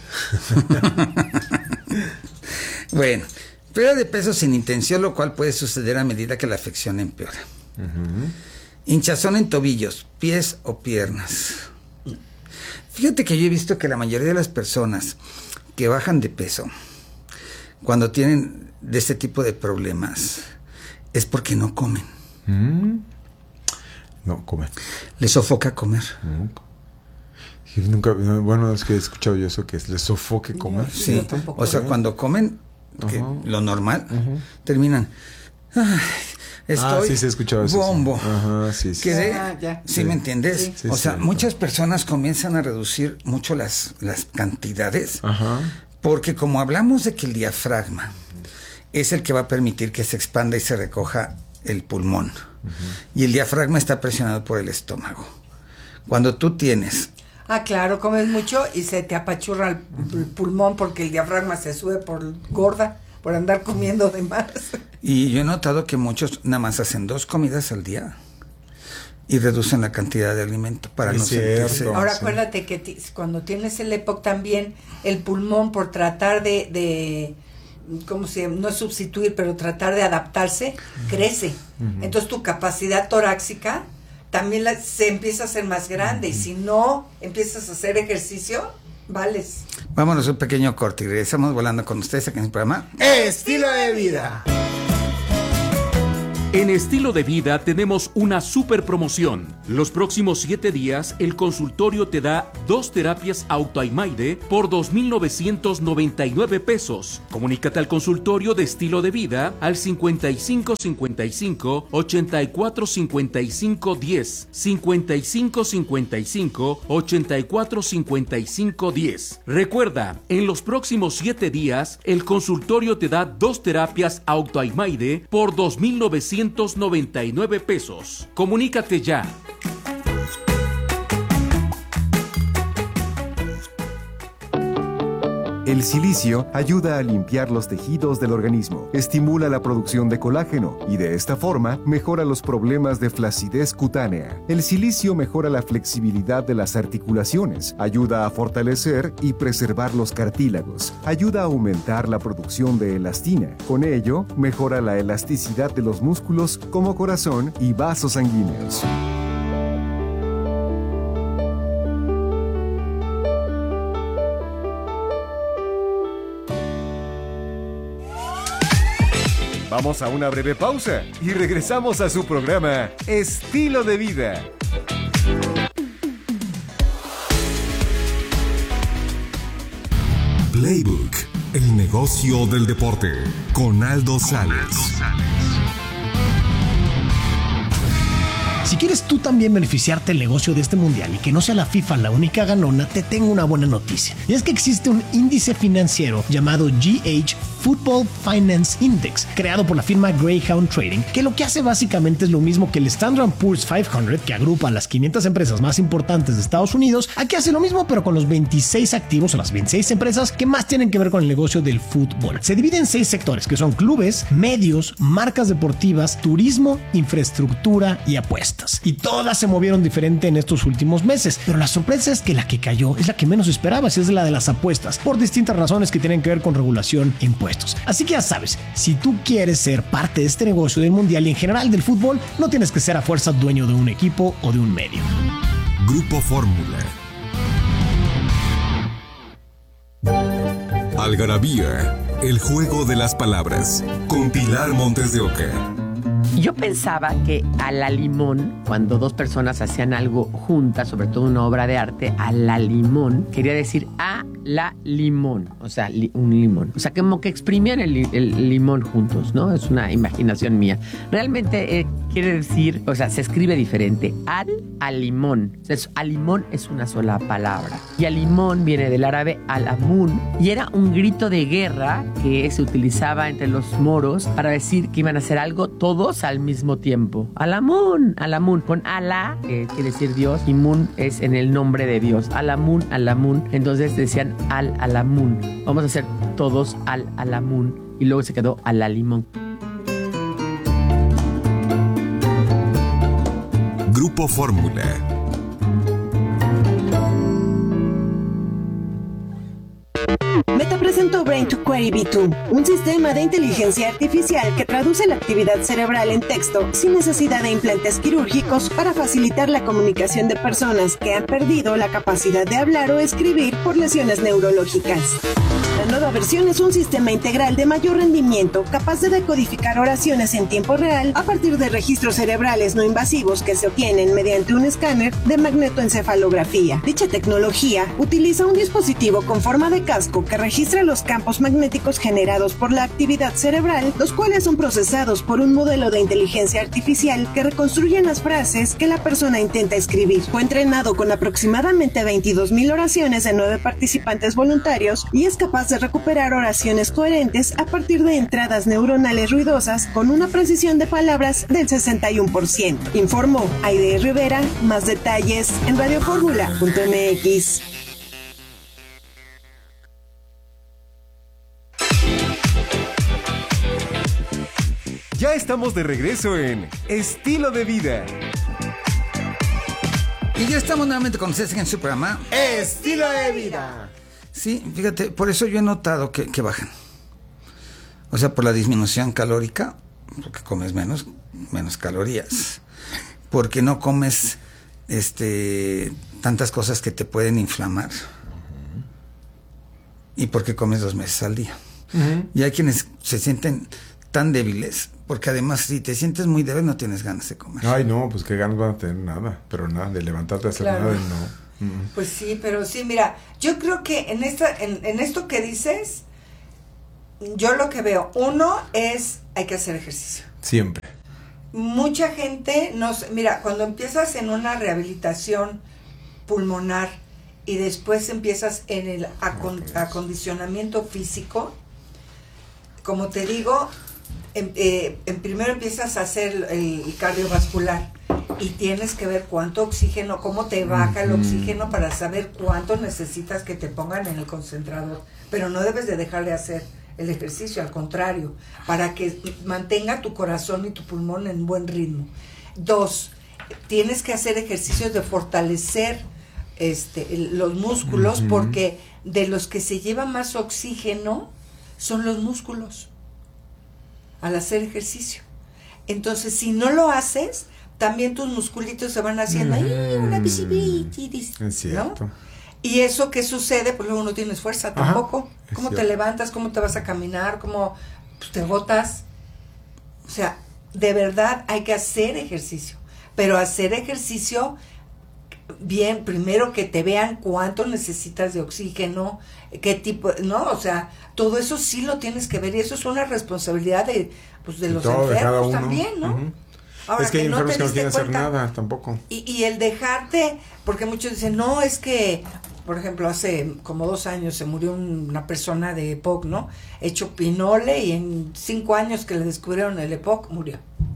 Bueno, pérdida de peso sin intención, lo cual puede suceder a medida que la afección empeora. Hinchazón en tobillos, pies o piernas. Fíjate que yo he visto que la mayoría de las personas que bajan de peso, cuando tienen de este tipo de problemas, es porque no comen. Mm. No, come. Les sofoca comer. Y nunca, no, bueno, es que he escuchado yo eso, que es le sofoque comer. Sí, Sí, yo tampoco. o sea, cuando comen, que Ajá. lo normal, terminan. "Ay, estoy Ah, sí, sí he escuchado eso. sí. bombo. Ajá, sí, sí. Quedé- Ah, ya. ¿Sí, Sí. me entiendes? Sí. Sí, o sea, cierto. muchas personas comienzan a reducir mucho las, las cantidades, Ajá. porque como hablamos de que el diafragma es el que va a permitir que se expanda y se recoja el pulmón, y el diafragma está presionado por el estómago. Cuando tú tienes Ah, claro, comes mucho y se te apachurra el, el pulmón porque el diafragma se sube por gorda. por andar comiendo de más. Y yo he notado que muchos nada más hacen dos comidas al día y reducen la cantidad de alimento para Es no cierto. sentirse... Ahora sí. acuérdate que ti- cuando tienes el EPOC también, el pulmón por tratar de, de ¿cómo se llama? No es sustituir, pero tratar de adaptarse, crece. Uh-huh. Entonces tu capacidad torácica también la, se empieza a hacer más grande. Uh-huh. Y si no empiezas a hacer ejercicio, vales. Vámonos a un pequeño corte y regresamos volando con ustedes aquí en el programa Estilo de Vida. En Estilo de Vida tenemos una super promoción. Los próximos siete días, el consultorio te da dos terapias Autoimaide por dos mil novecientos noventa y nueve pesos. Comunícate al consultorio de Estilo de Vida al cincuenta y cinco cincuenta y cinco ochenta y cuatro cincuenta y cinco diez, cincuenta y cinco cincuenta y cinco ochenta y cuatro cincuenta y cinco diez. Recuerda, en los próximos siete días, el consultorio te da dos terapias Autoimaide por dos mil novecientos noventa y nueve pesos. Comunícate ya. El silicio ayuda a limpiar los tejidos del organismo, estimula la producción de colágeno y de esta forma mejora los problemas de flacidez cutánea. El silicio mejora la flexibilidad de las articulaciones, ayuda a fortalecer y preservar los cartílagos, ayuda a aumentar la producción de elastina. Con ello, mejora la elasticidad de los músculos como corazón y vasos sanguíneos. Vamos a una breve pausa y regresamos a su programa Estilo de Vida. Playbook, el negocio del deporte, con Aldo Sales. Si quieres tú también beneficiarte del negocio de este mundial y que no sea la FIFA la única ganona, te tengo una buena noticia. Y es que existe un índice financiero llamado G H Football Finance Index, creado por la firma Greyhound Trading, que lo que hace básicamente es lo mismo que el Standard and Poor's quinientos, que agrupa a las quinientas empresas más importantes de Estados Unidos. Aquí hace lo mismo, pero con los veintiséis activos o las veintiséis empresas que más tienen que ver con el negocio del fútbol. Se divide en seis sectores, que son clubes, medios, marcas deportivas, turismo, infraestructura y apuestas. Y todas se movieron diferente en estos últimos meses, pero la sorpresa es que la que cayó es la que menos esperabas, es la de las apuestas, por distintas razones que tienen que ver con regulación e impuestos. Así que ya sabes, si tú quieres ser parte de este negocio del mundial y en general del fútbol, no tienes que ser a fuerza dueño de un equipo o de un medio. Grupo Fórmula. Algarabía, el juego de las palabras, con Pilar Montes de Oca. Yo pensaba que a la limón, cuando dos personas hacían algo juntas, sobre todo una obra de arte, a la limón, quería decir a la limón, o sea, li, un limón. O sea, como que exprimían el, el limón juntos, ¿no? Es una imaginación mía. Realmente eh, quiere decir, o sea, se escribe diferente. Al, al limón. O sea, es, al limón es una sola palabra. Y al limón viene del árabe al-amun, y era un grito de guerra que se utilizaba entre los moros para decir que iban a hacer algo todos al mismo tiempo. Al-amun, al-amun, con Alá, que quiere decir Dios, y Mun es en el nombre de Dios. Al-amun, al-amun. Entonces decían al-alamun. Vamos a hacer todos al-alamun. Y luego se quedó al-alimón. Grupo Fórmula. Meta presentó Brain to Query V dos, un sistema de inteligencia artificial que traduce la actividad cerebral en texto sin necesidad de implantes quirúrgicos para facilitar la comunicación de personas que han perdido la capacidad de hablar o escribir por lesiones neurológicas. La nueva versión es un sistema integral de mayor rendimiento, capaz de decodificar oraciones en tiempo real a partir de registros cerebrales no invasivos que se obtienen mediante un escáner de magnetoencefalografía. Dicha tecnología utiliza un dispositivo con forma de casco que registra los campos magnéticos generados por la actividad cerebral, los cuales son procesados por un modelo de inteligencia artificial que reconstruyen las frases que la persona intenta escribir. Fue entrenado con aproximadamente veintidós mil oraciones de nueve participantes voluntarios y es capaz de recuperar oraciones coherentes a partir de entradas neuronales ruidosas con una precisión de palabras del sesenta y uno por ciento. Informó Aide Rivera. Más detalles en radioformula punto m x. Ya estamos de regreso en Estilo de Vida. Y ya estamos nuevamente con ustedes en su programa Estilo de Vida. Sí, fíjate, por eso yo he notado que, que bajan. O sea, por la disminución calórica, porque comes menos, menos calorías. Porque no comes este tantas cosas que te pueden inflamar. Uh-huh. Y porque comes dos meses al día. Uh-huh. Y hay quienes se sienten tan débiles, porque además si te sientes muy débil no tienes ganas de comer. Ay, no, pues qué ganas van a tener nada, pero nada, de levantarte a hacer claro. nada y no. Mm. Pues sí, pero sí, mira, yo creo que en esta, en, en esto que dices, yo lo que veo, uno es, hay que hacer ejercicio. Siempre. Mucha gente, nos, mira, cuando empiezas en una rehabilitación pulmonar y después empiezas en el acon, acondicionamiento físico, como te digo, en, eh, en primero empiezas a hacer el, el cardiovascular y tienes que ver cuánto oxígeno, cómo te baja el oxígeno para saber cuánto necesitas que te pongan en el concentrador, pero no debes de dejar de hacer el ejercicio, al contrario, para que mantenga tu corazón y tu pulmón en buen ritmo. Dos, tienes que hacer ejercicios de fortalecer este, los músculos, uh-huh. porque de los que se lleva más oxígeno son los músculos al hacer ejercicio. Entonces, si no lo haces, también tus musculitos se van haciendo ahí uh-huh. una visibilitis, es cierto. ¿no? Y eso, ¿qué sucede? Pues luego no tienes fuerza tampoco. Ajá, ¿cómo te levantas? ¿Cómo te vas a caminar? ¿Cómo pues, te botas? O sea, de verdad hay que hacer ejercicio. Pero hacer ejercicio bien, primero que te vean cuánto necesitas de oxígeno, qué tipo, ¿no? O sea, todo eso sí lo tienes que ver y eso es una responsabilidad de, pues, de los enfermos también, ¿no? Uh-huh. Ahora, es que hay que enfermos no que no quieren hacer nada tampoco. Y, y el dejarte, porque muchos dicen, no, es que, por ejemplo, hace como dos años se murió un, una persona de E P O C, ¿no? Hecho pinole y en cinco años que le descubrieron el E P O C, murió.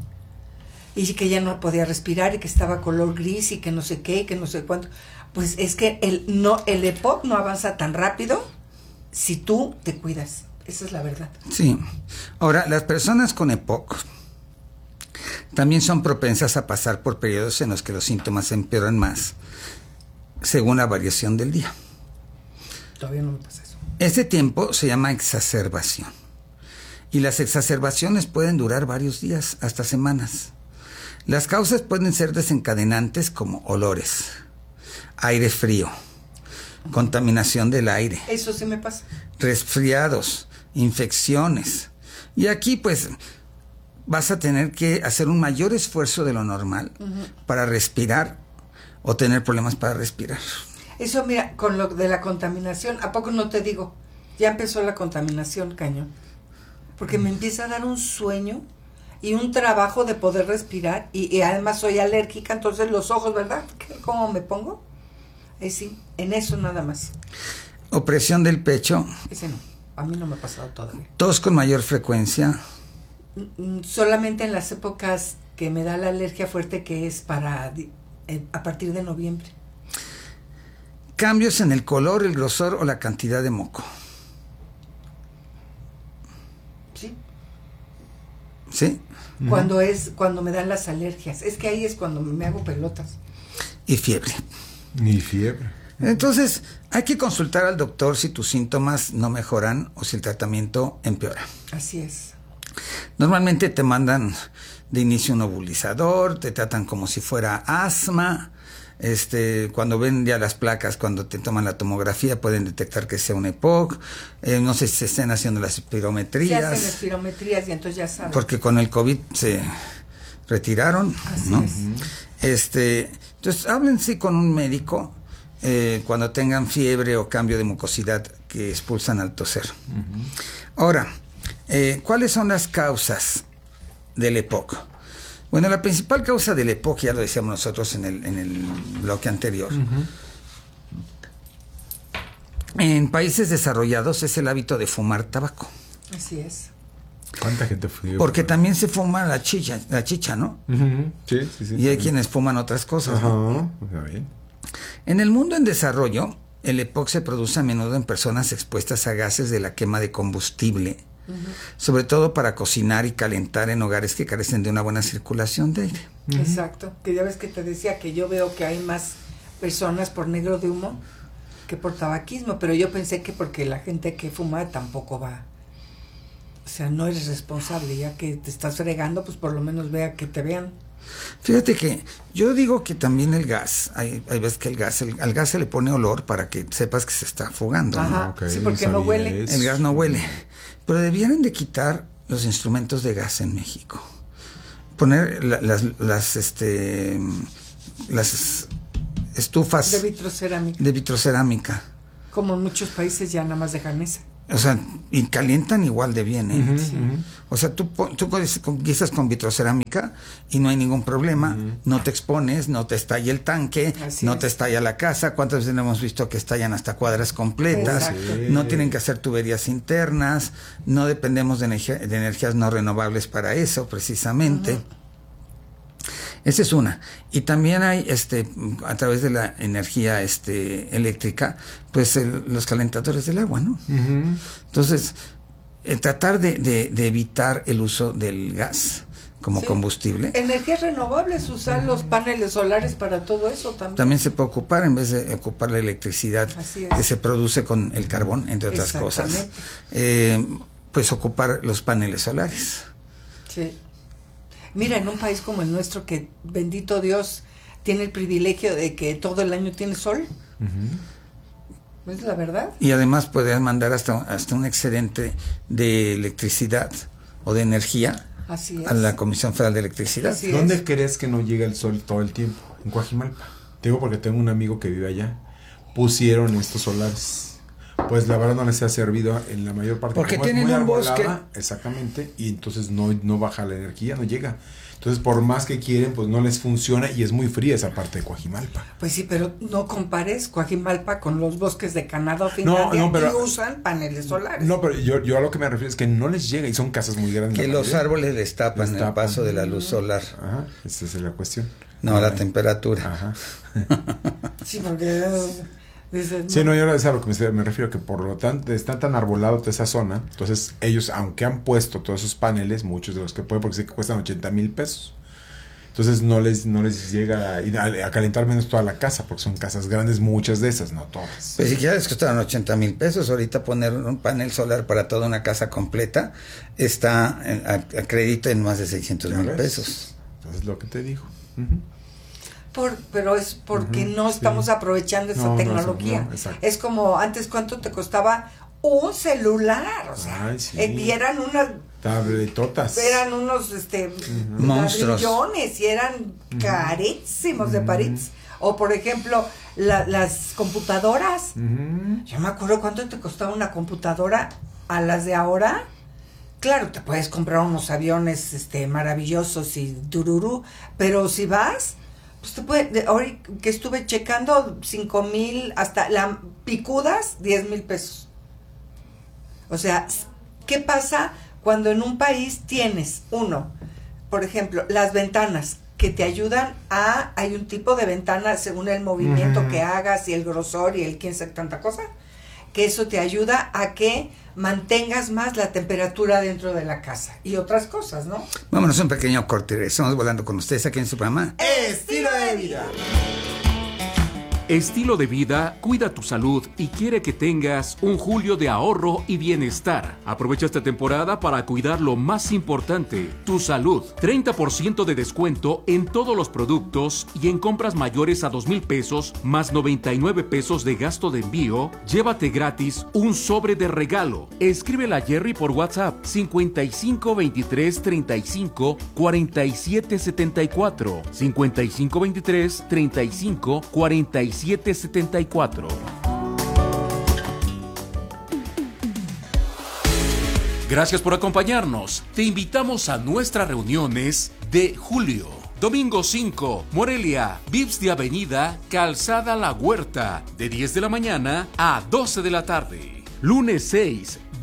Y que ya no podía respirar y que estaba color gris y que no sé qué, y que no sé cuánto. Pues es que el, no, el E P O C no avanza tan rápido si tú te cuidas. Esa es la verdad. Sí. Ahora, las personas con E P O C también son propensas a pasar por periodos en los que los síntomas empeoran más, según la variación del día. Todavía no me pasa eso. Este tiempo se llama exacerbación. Y las exacerbaciones pueden durar varios días, hasta semanas. Las causas pueden ser desencadenantes como olores, aire frío, contaminación del aire. Eso sí me pasa. Resfriados, infecciones. Y aquí pues vas a tener que hacer un mayor esfuerzo de lo normal uh-huh. para respirar o tener problemas para respirar. Eso, mira, con lo de la contaminación, ¿a poco no te digo? Ya empezó la contaminación, cañón. Porque me empieza a dar un sueño y un trabajo de poder respirar y, y además soy alérgica, entonces los ojos, ¿verdad? ¿Cómo me pongo? Eh, sí, en eso nada más. Opresión del pecho. Ese no, a mí no me ha pasado todavía. Tos con mayor frecuencia. Solamente en las épocas que me da la alergia fuerte, que es para eh, a partir de noviembre. Cambios en el color, el grosor o la cantidad de moco. Sí. ¿Sí? Cuando es cuando me dan las alergias, es que ahí es cuando me hago pelotas. Y fiebre. Y fiebre. Entonces, hay que consultar al doctor si tus síntomas no mejoran o si el tratamiento empeora. Así es. Normalmente te mandan de inicio un nebulizador, te tratan como si fuera asma. Este, cuando ven ya las placas, cuando te toman la tomografía, pueden detectar que sea un E P O C. Eh, no sé si se estén haciendo las espirometrías. Se hacen espirometrías y entonces ya saben. Porque con el COVID se retiraron. Así ¿no? es. Este, entonces, hablen sí con un médico eh, cuando tengan fiebre o cambio de mucosidad que expulsan al toser. Uh-huh. Ahora, eh, ¿cuáles son las causas del E P O C? Bueno, la principal causa del E P O C, ya lo decíamos nosotros en el, en el bloque anterior, uh-huh. en países desarrollados es el hábito de fumar tabaco. Así es. ¿Cuánta gente fuma? Porque también se fuma la chicha, la chicha, ¿no? Uh-huh. Sí, sí, sí. Y hay quienes fuman otras cosas. Ajá, ¿no? Está bien. En el mundo en desarrollo, el E P O C se produce a menudo en personas expuestas a gases de la quema de combustible Uh-huh. Sobre todo para cocinar y calentar en hogares que carecen de una buena circulación de aire. Uh-huh. Exacto, que ya ves que te decía que yo veo que hay más personas por negro de humo que por tabaquismo, pero yo pensé que porque la gente que fuma tampoco va, o sea, no eres responsable, ya que te estás fregando, pues por lo menos vea que te vean. Fíjate que yo digo que también el gas, hay, hay veces que el gas, el, al gas se le pone olor para que sepas que se está fugando. Ajá, ¿no? okay, sí, porque no huele. El gas no huele, pero debieran de quitar los instrumentos de gas en México, poner la, las, las, este, las estufas de vitrocerámica. de vitrocerámica. Como en muchos países ya nada más dejan esa. O sea, y calientan igual de bien, ¿eh? Uh-huh, sí. O sea, tú, tú guisas con vitrocerámica y no hay ningún problema, uh-huh. no te expones, no te estalla el tanque, Así no es. te estalla la casa. ¿Cuántas veces hemos visto que estallan hasta cuadras completas? Exacto. No tienen que hacer tuberías internas, no dependemos de, energía, de energías no renovables para eso, precisamente. Uh-huh. Esa es una. Y también hay, este, a través de la energía, este, eléctrica, pues el, los calentadores del agua, ¿no? Uh-huh. Entonces, eh, tratar de, de, de evitar el uso del gas como sí. combustible. Energías renovables, usar uh-huh. los paneles solares para todo eso también. También se puede ocupar, en vez de ocupar la electricidad que se produce con el carbón, entre otras cosas, eh, pues ocupar los paneles solares. Sí. Mira, en un país como el nuestro, que bendito Dios tiene el privilegio de que todo el año tiene sol, uh-huh. ¿es la verdad? Y además podrías mandar hasta, hasta un excedente de electricidad o de energía Así es. a la Comisión Federal de Electricidad. Así ¿Dónde es. crees que no llega el sol todo el tiempo? En Coajimalpa. Te digo porque tengo un amigo que vive allá. Pusieron estos solares. Pues la verdad no les ha servido en la mayor parte. Porque tienen un bosque. Exactamente, y entonces no, no baja la energía, no llega. Entonces por más que quieren, pues no les funciona y es muy fría esa parte de Coajimalpa. Pues sí, pero no compares Coajimalpa con los bosques de Canadá o Finlandia no, no, pero, que usan paneles solares. No, pero yo, yo a lo que me refiero es que no les llega y son casas muy grandes. Que los árboles les tapan, les tapan el paso de la luz solar. Ajá, esa es la cuestión. No, la temperatura. Ajá. Sí, porque... Dices, sí, no, yo a lo que me, me refiero, que por lo tanto está tan arbolado toda esa zona, entonces ellos, aunque han puesto todos esos paneles, muchos de los que pueden, porque sé que cuestan ochenta mil pesos, entonces no les no les llega a, a calentar menos toda la casa, porque son casas grandes, muchas de esas, no todas. Pues si ya les costaron ochenta mil pesos, ahorita poner un panel solar para toda una casa completa está a, a crédito en más de seiscientos mil pesos. Entonces lo que te digo. Uh-huh. Por, pero es porque uh-huh, no estamos sí. aprovechando esa no, tecnología. No, no, es como antes, ¿cuánto te costaba un celular? O sea, Ay, sí. eh, y eran unas tabletotas. Eran unos este uh-huh. monstruos y eran uh-huh. carísimos uh-huh. de París. O por ejemplo, la, las computadoras. Uh-huh. Yo me acuerdo cuánto te costaba una computadora a las de ahora. Claro, te puedes comprar unos aviones este maravillosos y dururú, pero si vas pues te puede, ahora que estuve checando, cinco mil, hasta las picudas, diez mil pesos. O sea, ¿qué pasa cuando en un país tienes, uno, por ejemplo, las ventanas que te ayudan a, hay un tipo de ventana según el movimiento uh-huh. que hagas y el grosor y el quién sabe tanta cosa, que eso te ayuda a que mantengas más la temperatura dentro de la casa y otras cosas, ¿no? Vámonos a un pequeño corte. Estamos volando con ustedes aquí en su programa Estilo de Vida. Estilo de Vida cuida tu salud y quiere que tengas un julio de ahorro y bienestar. Aprovecha esta temporada para cuidar lo más importante, tu salud. treinta por ciento de descuento en todos los productos y en compras mayores a dos mil pesos más noventa y nueve pesos de gasto de envío. Llévate gratis un sobre de regalo. Escríbela a Jerry por WhatsApp cincuenta y cinco veintitrés treinta y cinco cuarenta y siete setenta y cuatro cincuenta y cinco veintitrés treinta y cinco cuarenta y siete setenta y cuatro. Gracias por acompañarnos. Te invitamos a nuestras reuniones de julio. Domingo cinco, Morelia, Vips de Avenida, Calzada La Huerta, de diez de la mañana a doce de la tarde. Lunes seis,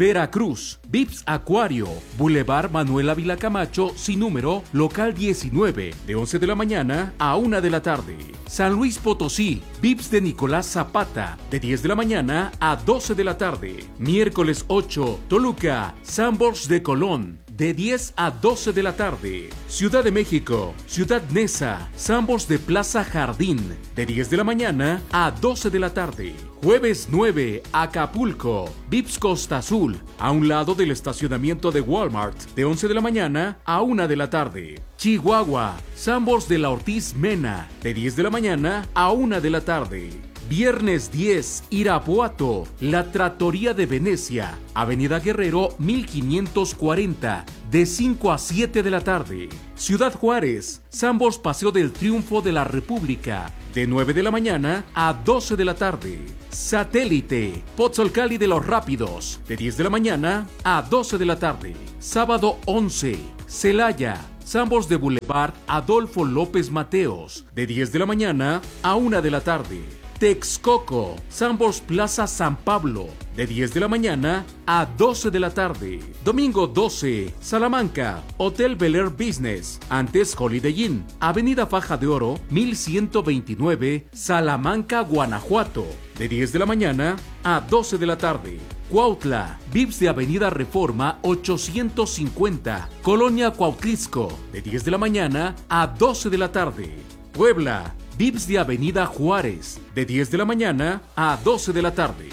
Veracruz, Vips Acuario, Boulevard Manuel Ávila Camacho, sin número, local diecinueve, de once de la mañana a una de la tarde. San Luis Potosí, Vips de Nicolás Zapata, de diez de la mañana a doce de la tarde. Miércoles ocho, Toluca, Sanborns de Colón, de diez a doce de la tarde. Ciudad de México, Ciudad Neza, Sanborns de Plaza Jardín, de diez de la mañana a doce de la tarde. Jueves nueve, Acapulco, Vips Costa Azul, a un lado del estacionamiento de Walmart, de once de la mañana a una de la tarde. Chihuahua, Sanborns de la Ortiz Mena, de diez de la mañana a una de la tarde. Viernes diez, Irapuato, La Trattoria de Venecia, Avenida Guerrero mil quinientos cuarenta, de cinco a siete de la tarde. Ciudad Juárez, Sanborns Paseo del Triunfo de la República, de nueve de la mañana a doce de la tarde. Satélite, Pozzolcali de los Rápidos, de diez de la mañana a doce de la tarde. Sábado once, Celaya, Sanborns de Boulevard Adolfo López Mateos, de diez de la mañana a una de la tarde. Texcoco, Sanborns Plaza San Pablo, de diez de la mañana a doce de la tarde. Domingo doce, Salamanca, Hotel Bel Air Business, antes Holiday Inn, Avenida Faja de Oro, mil ciento veintinueve, Salamanca, Guanajuato, de diez de la mañana a doce de la tarde. Cuautla, Vips de Avenida Reforma ochocientos cincuenta, Colonia Cuautlisco, de diez de la mañana a doce de la tarde. Puebla, Vips de Avenida Juárez, de diez de la mañana a doce de la tarde.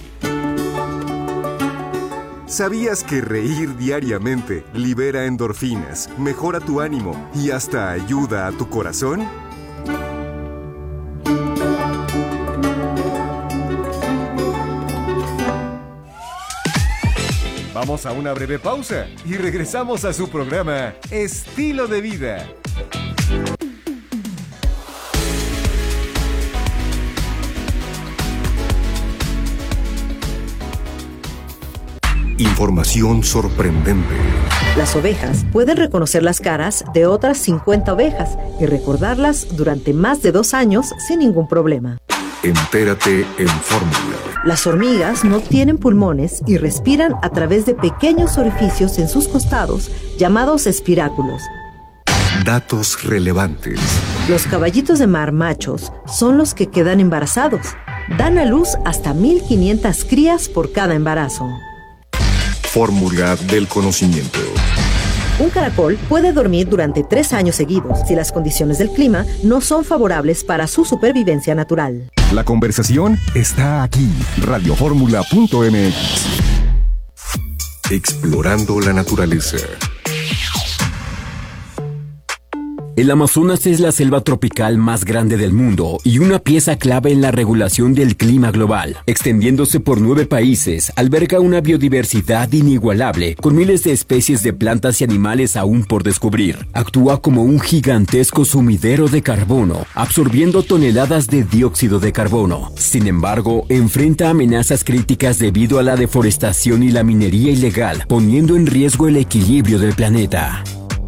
¿Sabías que reír diariamente libera endorfinas, mejora tu ánimo y hasta ayuda a tu corazón? Vamos a una breve pausa y regresamos a su programa Estilo de Vida. Información sorprendente. Las ovejas pueden reconocer las caras de otras cincuenta ovejas y recordarlas durante más de dos años sin ningún problema. Entérate en Fórmula. Las hormigas no tienen pulmones y respiran a través de pequeños orificios en sus costados llamados espiráculos. Datos relevantes. Los caballitos de mar machos son los que quedan embarazados. Dan a luz hasta mil quinientas crías por cada embarazo. Fórmula del conocimiento. Un caracol puede dormir durante tres años seguidos si las condiciones del clima no son favorables para su supervivencia natural. La conversación está aquí. Radioformula punto m x. Explorando la naturaleza. El Amazonas es la selva tropical más grande del mundo y una pieza clave en la regulación del clima global. Extendiéndose por nueve países, alberga una biodiversidad inigualable, con miles de especies de plantas y animales aún por descubrir. Actúa como un gigantesco sumidero de carbono, absorbiendo toneladas de dióxido de carbono. Sin embargo, enfrenta amenazas críticas debido a la deforestación y la minería ilegal, poniendo en riesgo el equilibrio del planeta.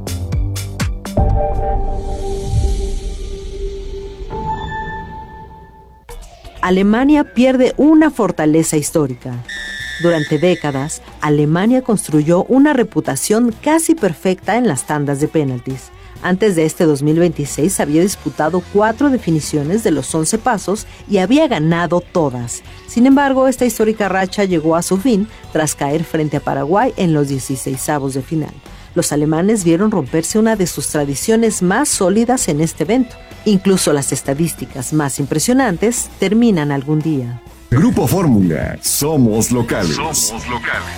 Alemania pierde una fortaleza histórica. Durante décadas, Alemania construyó una reputación casi perfecta en las tandas de penaltis. Antes de este dos mil veintiséis había disputado cuatro definiciones de los once pasos y había ganado todas. Sin embargo, esta histórica racha llegó a su fin tras caer frente a Paraguay en los dieciseisavos de final. Los alemanes vieron romperse una de sus tradiciones más sólidas en este evento. Incluso las estadísticas más impresionantes terminan algún día. Grupo Fórmula. Somos locales. Somos locales.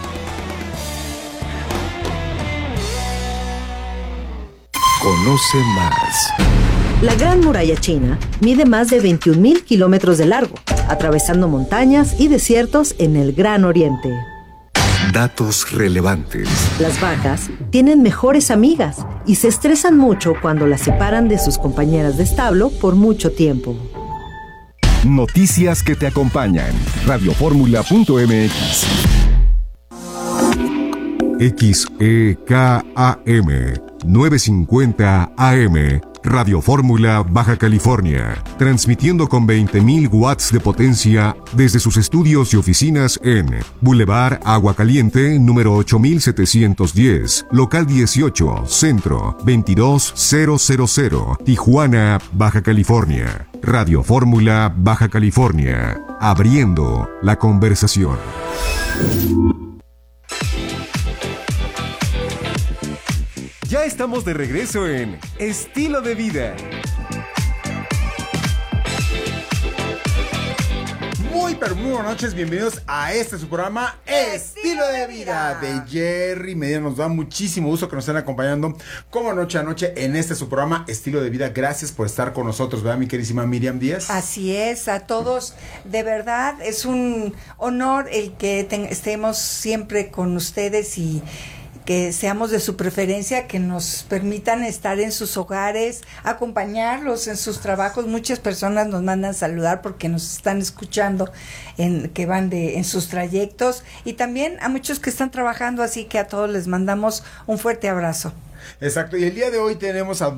Conoce más. La Gran Muralla China mide más de veintiún mil kilómetros de largo, atravesando montañas y desiertos en el Gran Oriente. Datos relevantes. Las vacas tienen mejores amigas y se estresan mucho cuando las separan de sus compañeras de establo por mucho tiempo. Noticias que te acompañan. Radioformula punto m x. X E K A M novecientos cincuenta A M Radio Fórmula Baja California, transmitiendo con veinte mil watts de potencia desde sus estudios y oficinas en Boulevard Agua Caliente, número ocho mil setecientos diez, local dieciocho, Centro, veintidós mil, Tijuana, Baja California. Radio Fórmula Baja California, abriendo la conversación. Ya estamos de regreso en Estilo de Vida. Muy pero muy buenas noches, bienvenidos a este su programa Estilo de Vida de Jerry Medina. Nos da muchísimo gusto que nos estén acompañando como noche a noche en este su programa Estilo de Vida. Gracias por estar con nosotros, ¿verdad, mi queridísima Miriam Díaz? Así es, a todos, de verdad es un honor el que ten, estemos siempre con ustedes y que seamos de su preferencia, que nos permitan estar en sus hogares, acompañarlos en sus trabajos. Muchas personas nos mandan saludar porque nos están escuchando en que van de en sus trayectos, y también a muchos que están trabajando, así que a todos les mandamos un fuerte abrazo. Exacto, y el día de hoy tenemos a